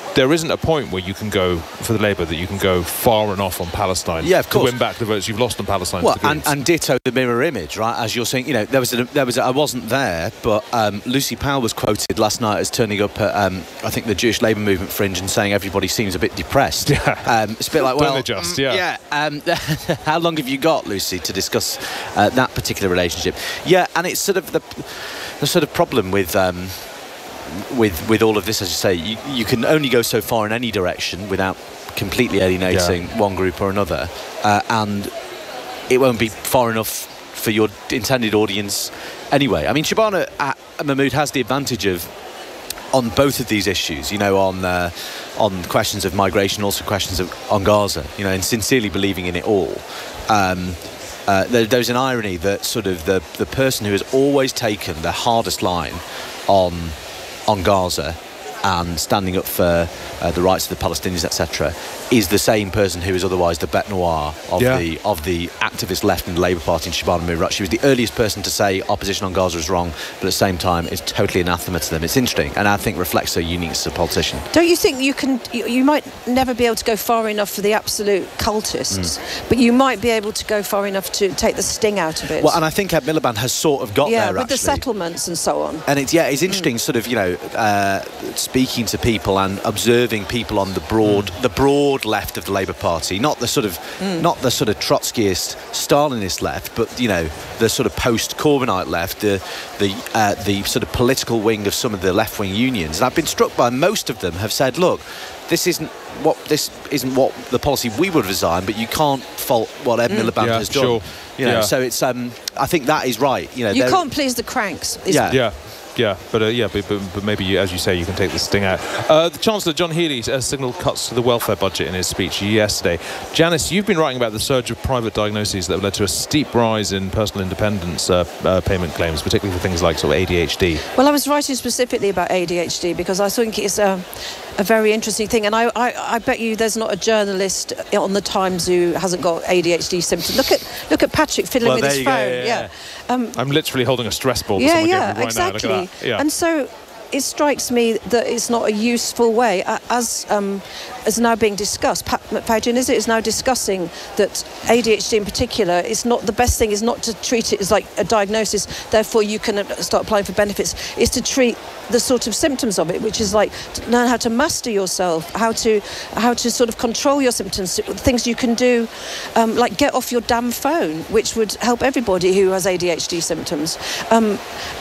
[SPEAKER 2] there isn't a point where you can go for the Labour that you can go far enough on Palestine
[SPEAKER 13] yeah, of course.
[SPEAKER 2] to win back the votes you've lost on Palestine.
[SPEAKER 13] Well,
[SPEAKER 2] to the
[SPEAKER 13] and, and ditto the mirror image, right? As you're saying, you know, there was a, there was a, I wasn't there, but um, Lucy Powell was quoted last night as turning up at um, I think the Jewish Labour Movement fringe and saying everybody seems a bit depressed.
[SPEAKER 2] Yeah,
[SPEAKER 13] um, it's a bit like, well,
[SPEAKER 2] Don't adjust, yeah,
[SPEAKER 13] yeah. Um, how long have you got, Lucy, to discuss uh, that particular relationship? Yeah, and it's sort of the the sort of problem with. Um, With with all of this, as you say, you, you can only go so far in any direction without completely alienating
[SPEAKER 2] yeah.
[SPEAKER 13] one group or another, uh, and it won't be far enough for your intended audience anyway. I mean, Shabana uh, Mahmood has the advantage of, on both of these issues, you know, on uh, on questions of migration, also questions of on Gaza, you know, and sincerely believing in it all. Um, uh, there, there's an irony that sort of the the person who has always taken the hardest line on. on Gaza and standing up for uh, the rights of the Palestinians, et cetera, is the same person who is otherwise the bête noire of
[SPEAKER 2] yeah.
[SPEAKER 13] the of the activist left in the Labour Party, in Shabana Mahmood. She was the earliest person to say opposition on Gaza is wrong, but at the same time it's totally anathema to them. It's interesting, and I think reflects her uniqueness as a politician.
[SPEAKER 14] Don't you think you can? You, you might never be able to go far enough for the absolute cultists, mm. but you might be able to go far enough to take the sting out of it.
[SPEAKER 13] Well, and I think Ed Miliband has sort of got
[SPEAKER 14] yeah,
[SPEAKER 13] there,
[SPEAKER 14] with
[SPEAKER 13] actually.
[SPEAKER 14] the settlements and so on.
[SPEAKER 13] And it's yeah, it's interesting,
[SPEAKER 14] mm.
[SPEAKER 13] sort of, you know, uh, speaking to people and observing people on the broad, mm. the broad left of the Labour Party, not the sort of, mm. not the sort of Trotskyist, Stalinist left, but you know, the sort of post-Corbynite left, the the uh, the sort of political wing of some of the left-wing unions. And I've been struck by most of them have said, look, this isn't what this isn't what the policy we would have designed, but you can't fault what Ed mm. Miliband
[SPEAKER 2] yeah,
[SPEAKER 13] has done.
[SPEAKER 2] Sure.
[SPEAKER 13] You know,
[SPEAKER 2] yeah.
[SPEAKER 13] so it's um, I think that is right. You know,
[SPEAKER 14] you can't please the cranks.
[SPEAKER 13] Yeah,
[SPEAKER 2] yeah. Yeah, but uh, yeah, but, but, but maybe, you, as you say, you can take the sting out. Uh, the Chancellor, John Healey, uh, signalled cuts to the welfare budget in his speech yesterday. Janice, you've been writing about the surge of private diagnoses that have led to a steep rise in personal independence uh, uh, payment claims, particularly for things like sort of A D H D.
[SPEAKER 14] Well, I was writing specifically about A D H D because I think it's a, a very interesting thing, and I, I, I bet you there's not a journalist on the Times who hasn't got A D H D symptoms. Look at look at Patrick fiddling
[SPEAKER 13] well,
[SPEAKER 14] with his
[SPEAKER 13] go,
[SPEAKER 14] phone.
[SPEAKER 13] yeah. yeah.
[SPEAKER 14] Um,
[SPEAKER 2] I'm literally holding a stress ball.
[SPEAKER 14] Yeah,
[SPEAKER 2] that
[SPEAKER 14] yeah,
[SPEAKER 2] right
[SPEAKER 14] exactly.
[SPEAKER 2] Now. Look at that. Yeah.
[SPEAKER 14] And so it strikes me that it's not a useful way, as um, as now being discussed. Pat McFadden, is it, is now discussing that A D H D in particular is not the best thing. Is not to treat it as like a diagnosis. Therefore, you can start applying for benefits. Is to treat the sort of symptoms of it, which is like to learn how to master yourself, how to how to sort of control your symptoms. Things you can do, um, like get off your damn phone, which would help everybody who has A D H D symptoms. Um,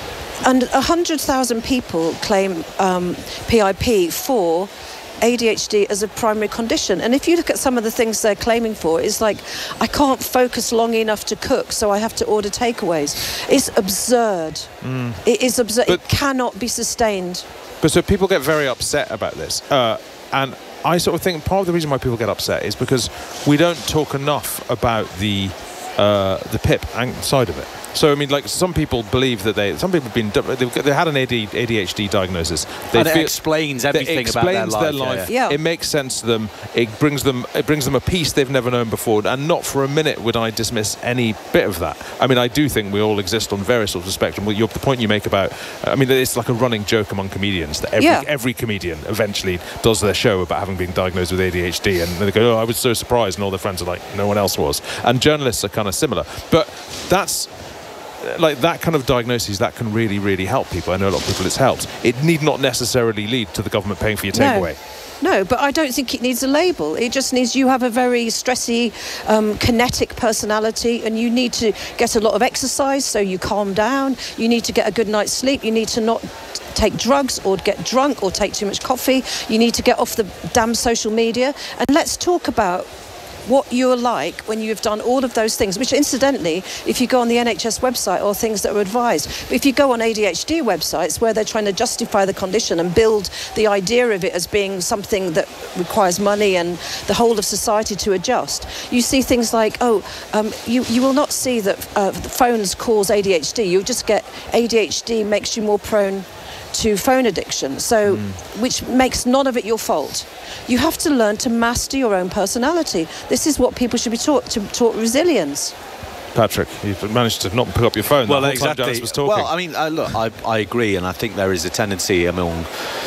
[SPEAKER 14] And one hundred thousand people claim um, P I P for A D H D as a primary condition. And if you look at some of the things they're claiming for, it's like, I can't focus long enough to cook, so I have to order takeaways. It's absurd. Mm. It is absurd. But, it cannot be sustained.
[SPEAKER 2] But so people get very upset about this. Uh, and I sort of think part of the reason why people get upset is because we don't talk enough about the uh, the P I P side of it. So I mean, like some people believe that they, some people have been, they've, they had an A D H D diagnosis. They
[SPEAKER 13] and it
[SPEAKER 2] feel,
[SPEAKER 13] explains everything
[SPEAKER 2] it explains
[SPEAKER 13] about their
[SPEAKER 2] life.
[SPEAKER 13] life.
[SPEAKER 2] Their life.
[SPEAKER 14] Yeah, yeah.
[SPEAKER 2] It makes sense to them. It brings them, it brings them a peace they've never known before. And not for a minute would I dismiss any bit of that. I mean, I do think we all exist on various sorts of spectrum. Well, the point you make about, I mean, it's like a running joke among comedians that every
[SPEAKER 14] yeah.
[SPEAKER 2] every comedian eventually does their show about having been diagnosed with A D H D, and they go, "Oh, I was so surprised," and all their friends are like, "No one else was." And journalists are kind of similar, but that's. Like that kind of diagnosis, that can really, really help people. I know a lot of people it's helped. It need not necessarily lead to the government paying for your takeaway.
[SPEAKER 14] No. No, but I don't think it needs a label. It just needs you have a very stressy, um, kinetic personality, and you need to get a lot of exercise so you calm down. You need to get a good night's sleep. You need to not take drugs or get drunk or take too much coffee. You need to get off the damn social media. And let's talk about what you're like when you've done all of those things, which incidentally, if you go on the N H S website, are things that are advised. But if you go on A D H D websites where they're trying to justify the condition and build the idea of it as being something that requires money and the whole of society to adjust, you see things like, oh, um, you, you will not see that uh, phones cause A D H D. You'll just get A D H D makes you more prone to phone addiction, so mm. which makes none of it your fault. You have to learn to master your own personality. This is what people should be taught, to taught resilience.
[SPEAKER 2] Patrick, you've managed to not pick up your phone.
[SPEAKER 13] Well,
[SPEAKER 2] the whole
[SPEAKER 13] exactly.
[SPEAKER 2] Time Janice was talking.
[SPEAKER 13] Well, I mean, uh, look, I, I agree, and I think there is a tendency among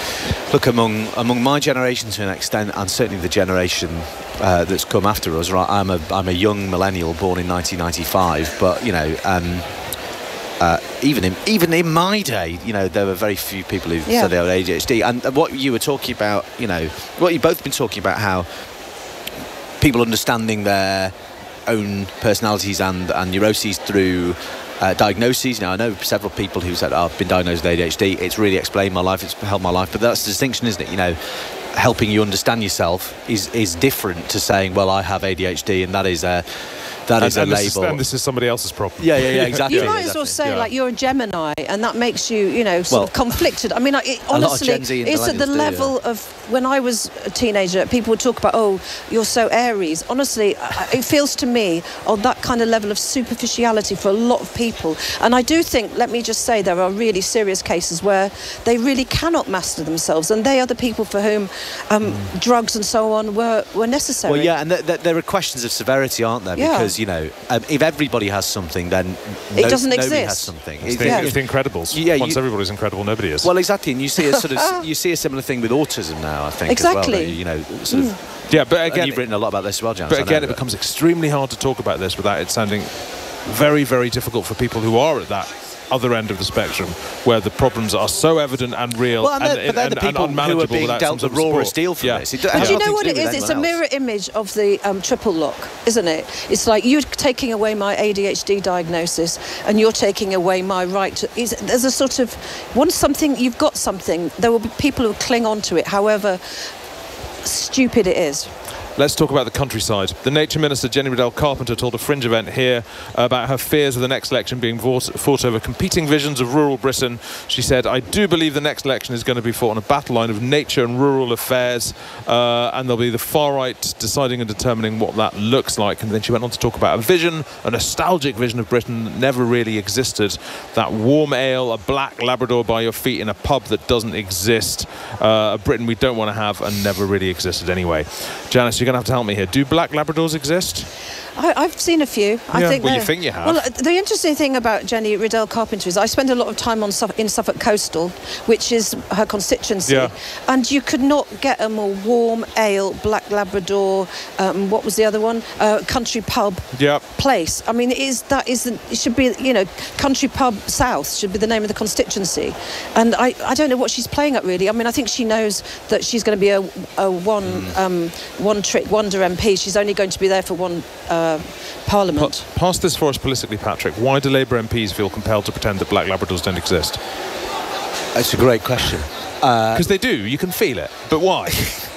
[SPEAKER 13] Look, among among my generation to an extent, and certainly the generation uh, that's come after us, right? I'm a I'm a young millennial born in nineteen ninety-five, but you know, um, uh, even in even in my day, you know, there were very few people who
[SPEAKER 14] Yeah.
[SPEAKER 13] said they had A D H D. And what you were talking about, you know, what you've both been talking about, how people understanding their own personalities and and neuroses through Uh, diagnoses. Now, I know several people who said, oh, I've been diagnosed with A D H D. It's really explained my life. It's helped my life. But that's the distinction, isn't it? You know, helping you understand yourself is is different to saying, well, I have A D H D, and that is a that
[SPEAKER 2] and,
[SPEAKER 13] is a
[SPEAKER 2] and
[SPEAKER 13] label.
[SPEAKER 2] This is, and this is somebody else's problem.
[SPEAKER 13] Yeah, yeah, yeah, exactly.
[SPEAKER 14] You might
[SPEAKER 13] exactly.
[SPEAKER 14] as well say,
[SPEAKER 13] yeah.
[SPEAKER 14] like, you're a Gemini, and that makes you, you know, sort
[SPEAKER 13] Well,
[SPEAKER 14] of conflicted. I mean, I- it,
[SPEAKER 13] a lot of
[SPEAKER 14] honestly,
[SPEAKER 13] Gen Z and
[SPEAKER 14] it's at the
[SPEAKER 13] millennials do,
[SPEAKER 14] level
[SPEAKER 13] yeah.
[SPEAKER 14] of when I was a teenager, people would talk about, oh, you're so Aries. Honestly, I- it feels to me on that kind of level of superficiality for a lot of people. And I do think, let me just say, there are really serious cases where they really cannot master themselves, and they are the people for whom um,
[SPEAKER 13] Mm.
[SPEAKER 14] drugs and so on were, were necessary.
[SPEAKER 13] Well, yeah, and th- th- there are questions of severity, aren't there?
[SPEAKER 14] Yeah.
[SPEAKER 13] Because, you know, um, if everybody has something, then
[SPEAKER 14] It
[SPEAKER 13] no-
[SPEAKER 14] doesn't
[SPEAKER 13] nobody
[SPEAKER 14] exist.
[SPEAKER 13] has something.
[SPEAKER 2] It's,
[SPEAKER 13] It-
[SPEAKER 2] the,
[SPEAKER 13] yeah.
[SPEAKER 2] it's the Incredibles.
[SPEAKER 13] Yeah,
[SPEAKER 2] Once
[SPEAKER 13] you-
[SPEAKER 2] everybody's incredible, nobody is.
[SPEAKER 13] Well, exactly, and you see a sort of you see a similar thing with autism now, I think, as well.
[SPEAKER 14] Exactly.
[SPEAKER 13] that, You know, sort of.
[SPEAKER 2] Yeah, but
[SPEAKER 13] and
[SPEAKER 2] again,
[SPEAKER 13] you've written a lot about this as well, Janice.
[SPEAKER 2] but
[SPEAKER 13] I know,
[SPEAKER 2] again, it becomes extremely hard to talk about this without it sounding very, very difficult for people who are at that other end of the spectrum, where the problems are so evident and real
[SPEAKER 13] Well, and
[SPEAKER 2] and,
[SPEAKER 13] they're- but they're
[SPEAKER 2] and,
[SPEAKER 13] the people
[SPEAKER 2] and
[SPEAKER 13] who are
[SPEAKER 2] unmanageable
[SPEAKER 13] being
[SPEAKER 2] without
[SPEAKER 13] dealt
[SPEAKER 2] some
[SPEAKER 13] the
[SPEAKER 2] sort of
[SPEAKER 13] rawest
[SPEAKER 2] support.
[SPEAKER 13] deal from
[SPEAKER 2] Yeah.
[SPEAKER 13] this. It
[SPEAKER 14] But
[SPEAKER 13] has
[SPEAKER 14] do you
[SPEAKER 13] nothing
[SPEAKER 14] know
[SPEAKER 13] to
[SPEAKER 14] what
[SPEAKER 13] do
[SPEAKER 14] it
[SPEAKER 13] with
[SPEAKER 14] is? It's a
[SPEAKER 13] anyone else.
[SPEAKER 14] mirror image of the um, triple lock, isn't it? It's like you're taking away my A D H D diagnosis, and you're taking away my right to. Is, there's a sort of once something you've got something, there will be people who cling on to it, however stupid it is.
[SPEAKER 2] Let's talk about the countryside. The Nature Minister, Jenny Riddell Carpenter, told a Fringe event here about her fears of the next election being fought, fought over competing visions of rural Britain. She said, I do believe the next election is going to be fought on a battle line of nature and rural affairs, uh, and there'll be the far right deciding and determining what that looks like. And then she went on to talk about a vision, a nostalgic vision of Britain that never really existed. That warm ale, a black Labrador by your feet in a pub that doesn't exist. Uh, a Britain we don't want to have and never really existed anyway. Janice, you're going to have to help me here. Do black Labradors exist?
[SPEAKER 14] I, I've seen a few. I
[SPEAKER 2] Yeah.
[SPEAKER 14] think
[SPEAKER 2] Well, you
[SPEAKER 14] they're-
[SPEAKER 2] think you have.
[SPEAKER 14] Well, the interesting thing about Jenny Riddell Carpenter is I spend a lot of time on Suff- in Suffolk Coastal, which is her constituency,
[SPEAKER 2] Yeah.
[SPEAKER 14] and you could not get a more warm ale, black Labrador. Um, what was the other one? Uh, country pub.
[SPEAKER 2] Yep.
[SPEAKER 14] Place. I mean, it is that is the, it should be, you know, Country Pub South should be the name of the constituency, and I, I don't know what she's playing at really. I mean, I think she knows that she's going to be a, a one
[SPEAKER 2] Mm.
[SPEAKER 14] um, one trick wonder M P. She's only going to be there for one uh, Parliament.
[SPEAKER 2] Pa- pass this for us politically, Patrick. Why do Labour M Ps feel compelled to pretend that black Labradors don't exist?
[SPEAKER 13] It's a great question.
[SPEAKER 2] Because they do. You can feel it. But why?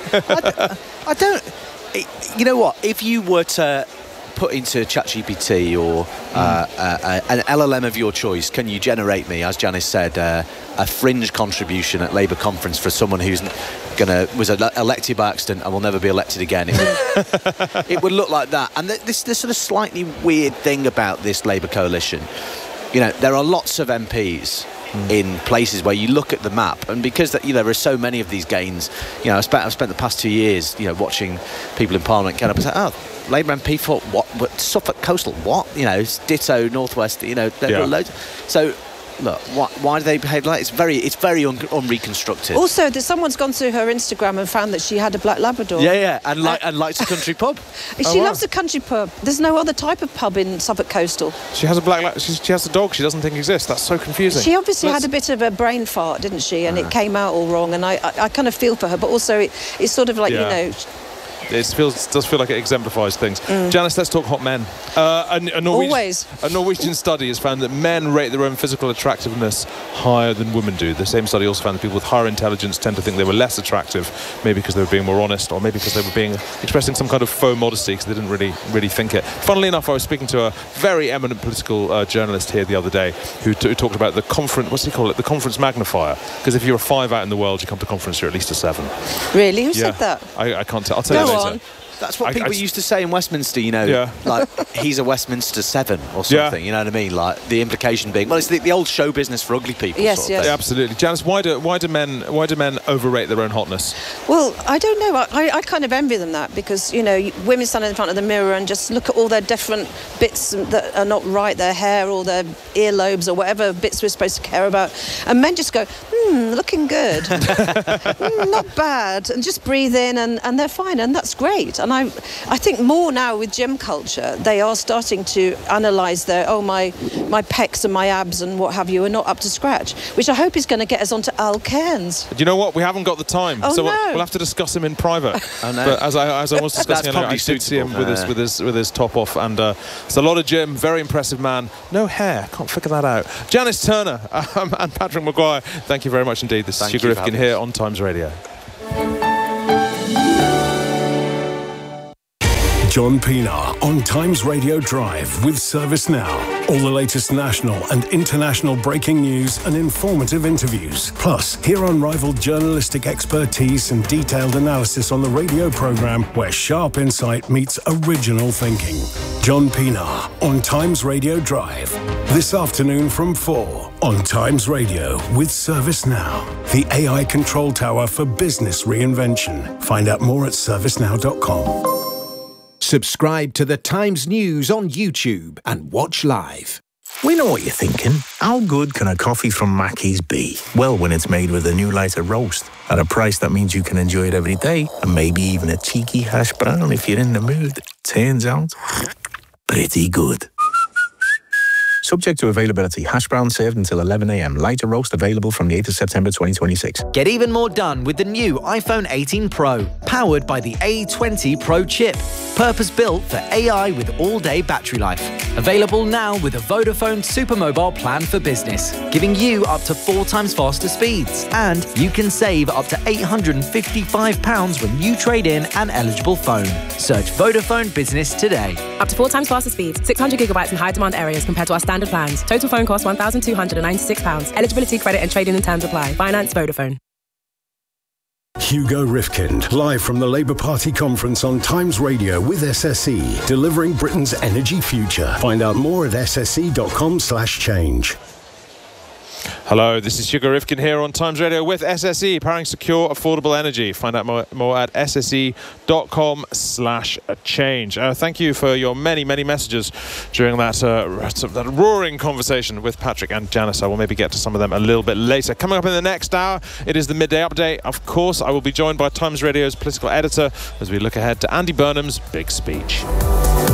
[SPEAKER 13] I don't. You know what? If you were to put into ChatGPT or uh, uh, an L L M of your choice, can you generate me, as Janice said, uh, a fringe contribution at Labour conference for someone who's gonna was ele- elected by accident and will never be elected again? It would, it would look like that. And th- this this sort of slightly weird thing about this Labour coalition, you know, there are lots of M Ps in places where you look at the map, and because that, you know, there are so many of these gains, you know, I've spent, I've spent the past two years, you know, watching people in Parliament get up and say, oh, Labour M P fought what, what Suffolk Coastal, what, you know, it's ditto Northwest, you know, there
[SPEAKER 2] Yeah.
[SPEAKER 13] were loads. So look, why, why do they behave like it's very it's very un- unreconstructed.
[SPEAKER 14] Also, that someone's gone through her Instagram and found that she had a black Labrador.
[SPEAKER 13] Yeah, yeah, and like and likes a country pub.
[SPEAKER 14] She
[SPEAKER 2] Oh, wow.
[SPEAKER 14] loves a country pub. There's no other type of pub in Suffolk Coastal.
[SPEAKER 2] She has a black. La- she, she has a dog she doesn't think exists. That's so confusing.
[SPEAKER 14] She obviously
[SPEAKER 2] Let's-
[SPEAKER 14] had a bit of a brain fart, didn't she? And
[SPEAKER 2] Ah.
[SPEAKER 14] it came out all wrong. And I, I, I kind of feel for her, but also it, it's sort of like,
[SPEAKER 2] Yeah.
[SPEAKER 14] you know,
[SPEAKER 2] It feels does feel like it exemplifies things.
[SPEAKER 14] Mm.
[SPEAKER 2] Janice, let's talk hot men. Uh, a, a Norwegian,
[SPEAKER 14] Always.
[SPEAKER 2] A Norwegian study has found that men rate their own physical attractiveness higher than women do. The same study also found that people with higher intelligence tend to think they were less attractive, maybe because they were being more honest, or maybe because they were being expressing some kind of faux modesty because they didn't really really think it. Funnily enough, I was speaking to a very eminent political uh, journalist here the other day who, t- who talked about the conference. What's he call it? The conference magnifier. Because if you're a five out in the world, you come to conference, you're at least a seven.
[SPEAKER 14] really? Who
[SPEAKER 2] Yeah.
[SPEAKER 14] said that?
[SPEAKER 2] I, I can't tell. I'll tell
[SPEAKER 14] Go
[SPEAKER 2] you later.
[SPEAKER 14] on.
[SPEAKER 13] That's what
[SPEAKER 2] I,
[SPEAKER 13] people
[SPEAKER 2] I,
[SPEAKER 13] used to say in Westminster, you know,
[SPEAKER 2] yeah.
[SPEAKER 13] like, he's a Westminster seven or something, yeah. you know what I mean? Like, the implication being, well, it's the, the old show business for ugly people.
[SPEAKER 14] Yes,
[SPEAKER 13] sort of
[SPEAKER 14] yes.
[SPEAKER 2] Yeah, absolutely. Janice, why do, why do men why do men overrate their own hotness?
[SPEAKER 14] Well, I don't know. I, I kind of envy them that because, you know, women stand in front of the mirror and just look at all their different bits that are not right, their hair or their earlobes or whatever bits we're supposed to care about. And men just go, hmm, looking good. mm, not bad. And just breathe in and, and they're fine. And that's great. And I I think more now with gym culture, they are starting to analyse their, oh, my, my pecs and my abs and what have you are not up to scratch, which I hope is going to get us onto Al Cairns.
[SPEAKER 2] Do you know what? We haven't got the time.
[SPEAKER 14] Oh,
[SPEAKER 2] so
[SPEAKER 14] no.
[SPEAKER 2] we'll, we'll have to discuss him in private.
[SPEAKER 13] Oh, no.
[SPEAKER 2] But as I, as I was discussing,
[SPEAKER 13] That's
[SPEAKER 2] earlier, I did see him with his, with, his, with his top off. And uh, it's a lot of gym, very impressive man. No hair. Can't figure that out. Janice Turner um, and Patrick Maguire, thank you very much indeed. This
[SPEAKER 13] Thank
[SPEAKER 2] is Sugar
[SPEAKER 13] you for
[SPEAKER 2] Rifkin
[SPEAKER 13] having
[SPEAKER 2] here
[SPEAKER 13] us.
[SPEAKER 2] on Times Radio.
[SPEAKER 12] John Pienaar on Times Radio Drive with ServiceNow. All the latest national and international breaking news and informative interviews. Plus, hear unrivaled journalistic expertise and detailed analysis on the radio programme where sharp insight meets original thinking. John Pienaar on Times Radio Drive. This afternoon from four on Times Radio with ServiceNow. The A I control tower for business reinvention. Find out more at servicenow dot com.
[SPEAKER 3] Subscribe to the Times News on YouTube and watch live.
[SPEAKER 21] We know what you're thinking. How good can a coffee from Mackey's be? Well, when it's made with a new lighter roast at a price that means you can enjoy it every day, and maybe even a cheeky hash brown if you're in the mood. Turns out, pretty good. Subject to availability. Hash brown served until eleven a m. Lighter roast available from the eighth of September twenty twenty-six.
[SPEAKER 4] Get even more done with the new iPhone eighteen Pro, powered by the A twenty Pro chip. Purpose-built for A I with all-day battery life. Available now with a Vodafone Supermobile plan for business, giving you up to four times faster speeds. And you can save up to eight hundred fifty-five pounds when you trade in an eligible phone. Search Vodafone Business today.
[SPEAKER 22] Up to four times faster speeds, six hundred gigabytes in high-demand areas compared to our standard plans. Total phone cost one thousand two hundred ninety-six pounds. Eligibility, credit and trading and terms apply. Finance Vodafone.
[SPEAKER 12] Hugo Rifkind, live from the Labour Party conference on Times Radio with S S E, delivering Britain's energy future. Find out more at s s e dot com slash change.
[SPEAKER 2] Hello, this is Sugar Rifkin here on Times Radio with S S E, powering secure, affordable energy. Find out more, more at s s e dot com slash change. Uh, thank you for your many, many messages during that, uh, that roaring conversation with Patrick and Janice. I will maybe get to some of them a little bit later. Coming up in the next hour, it is the midday update. Of course, I will be joined by Times Radio's political editor as we look ahead to Andy Burnham's big speech.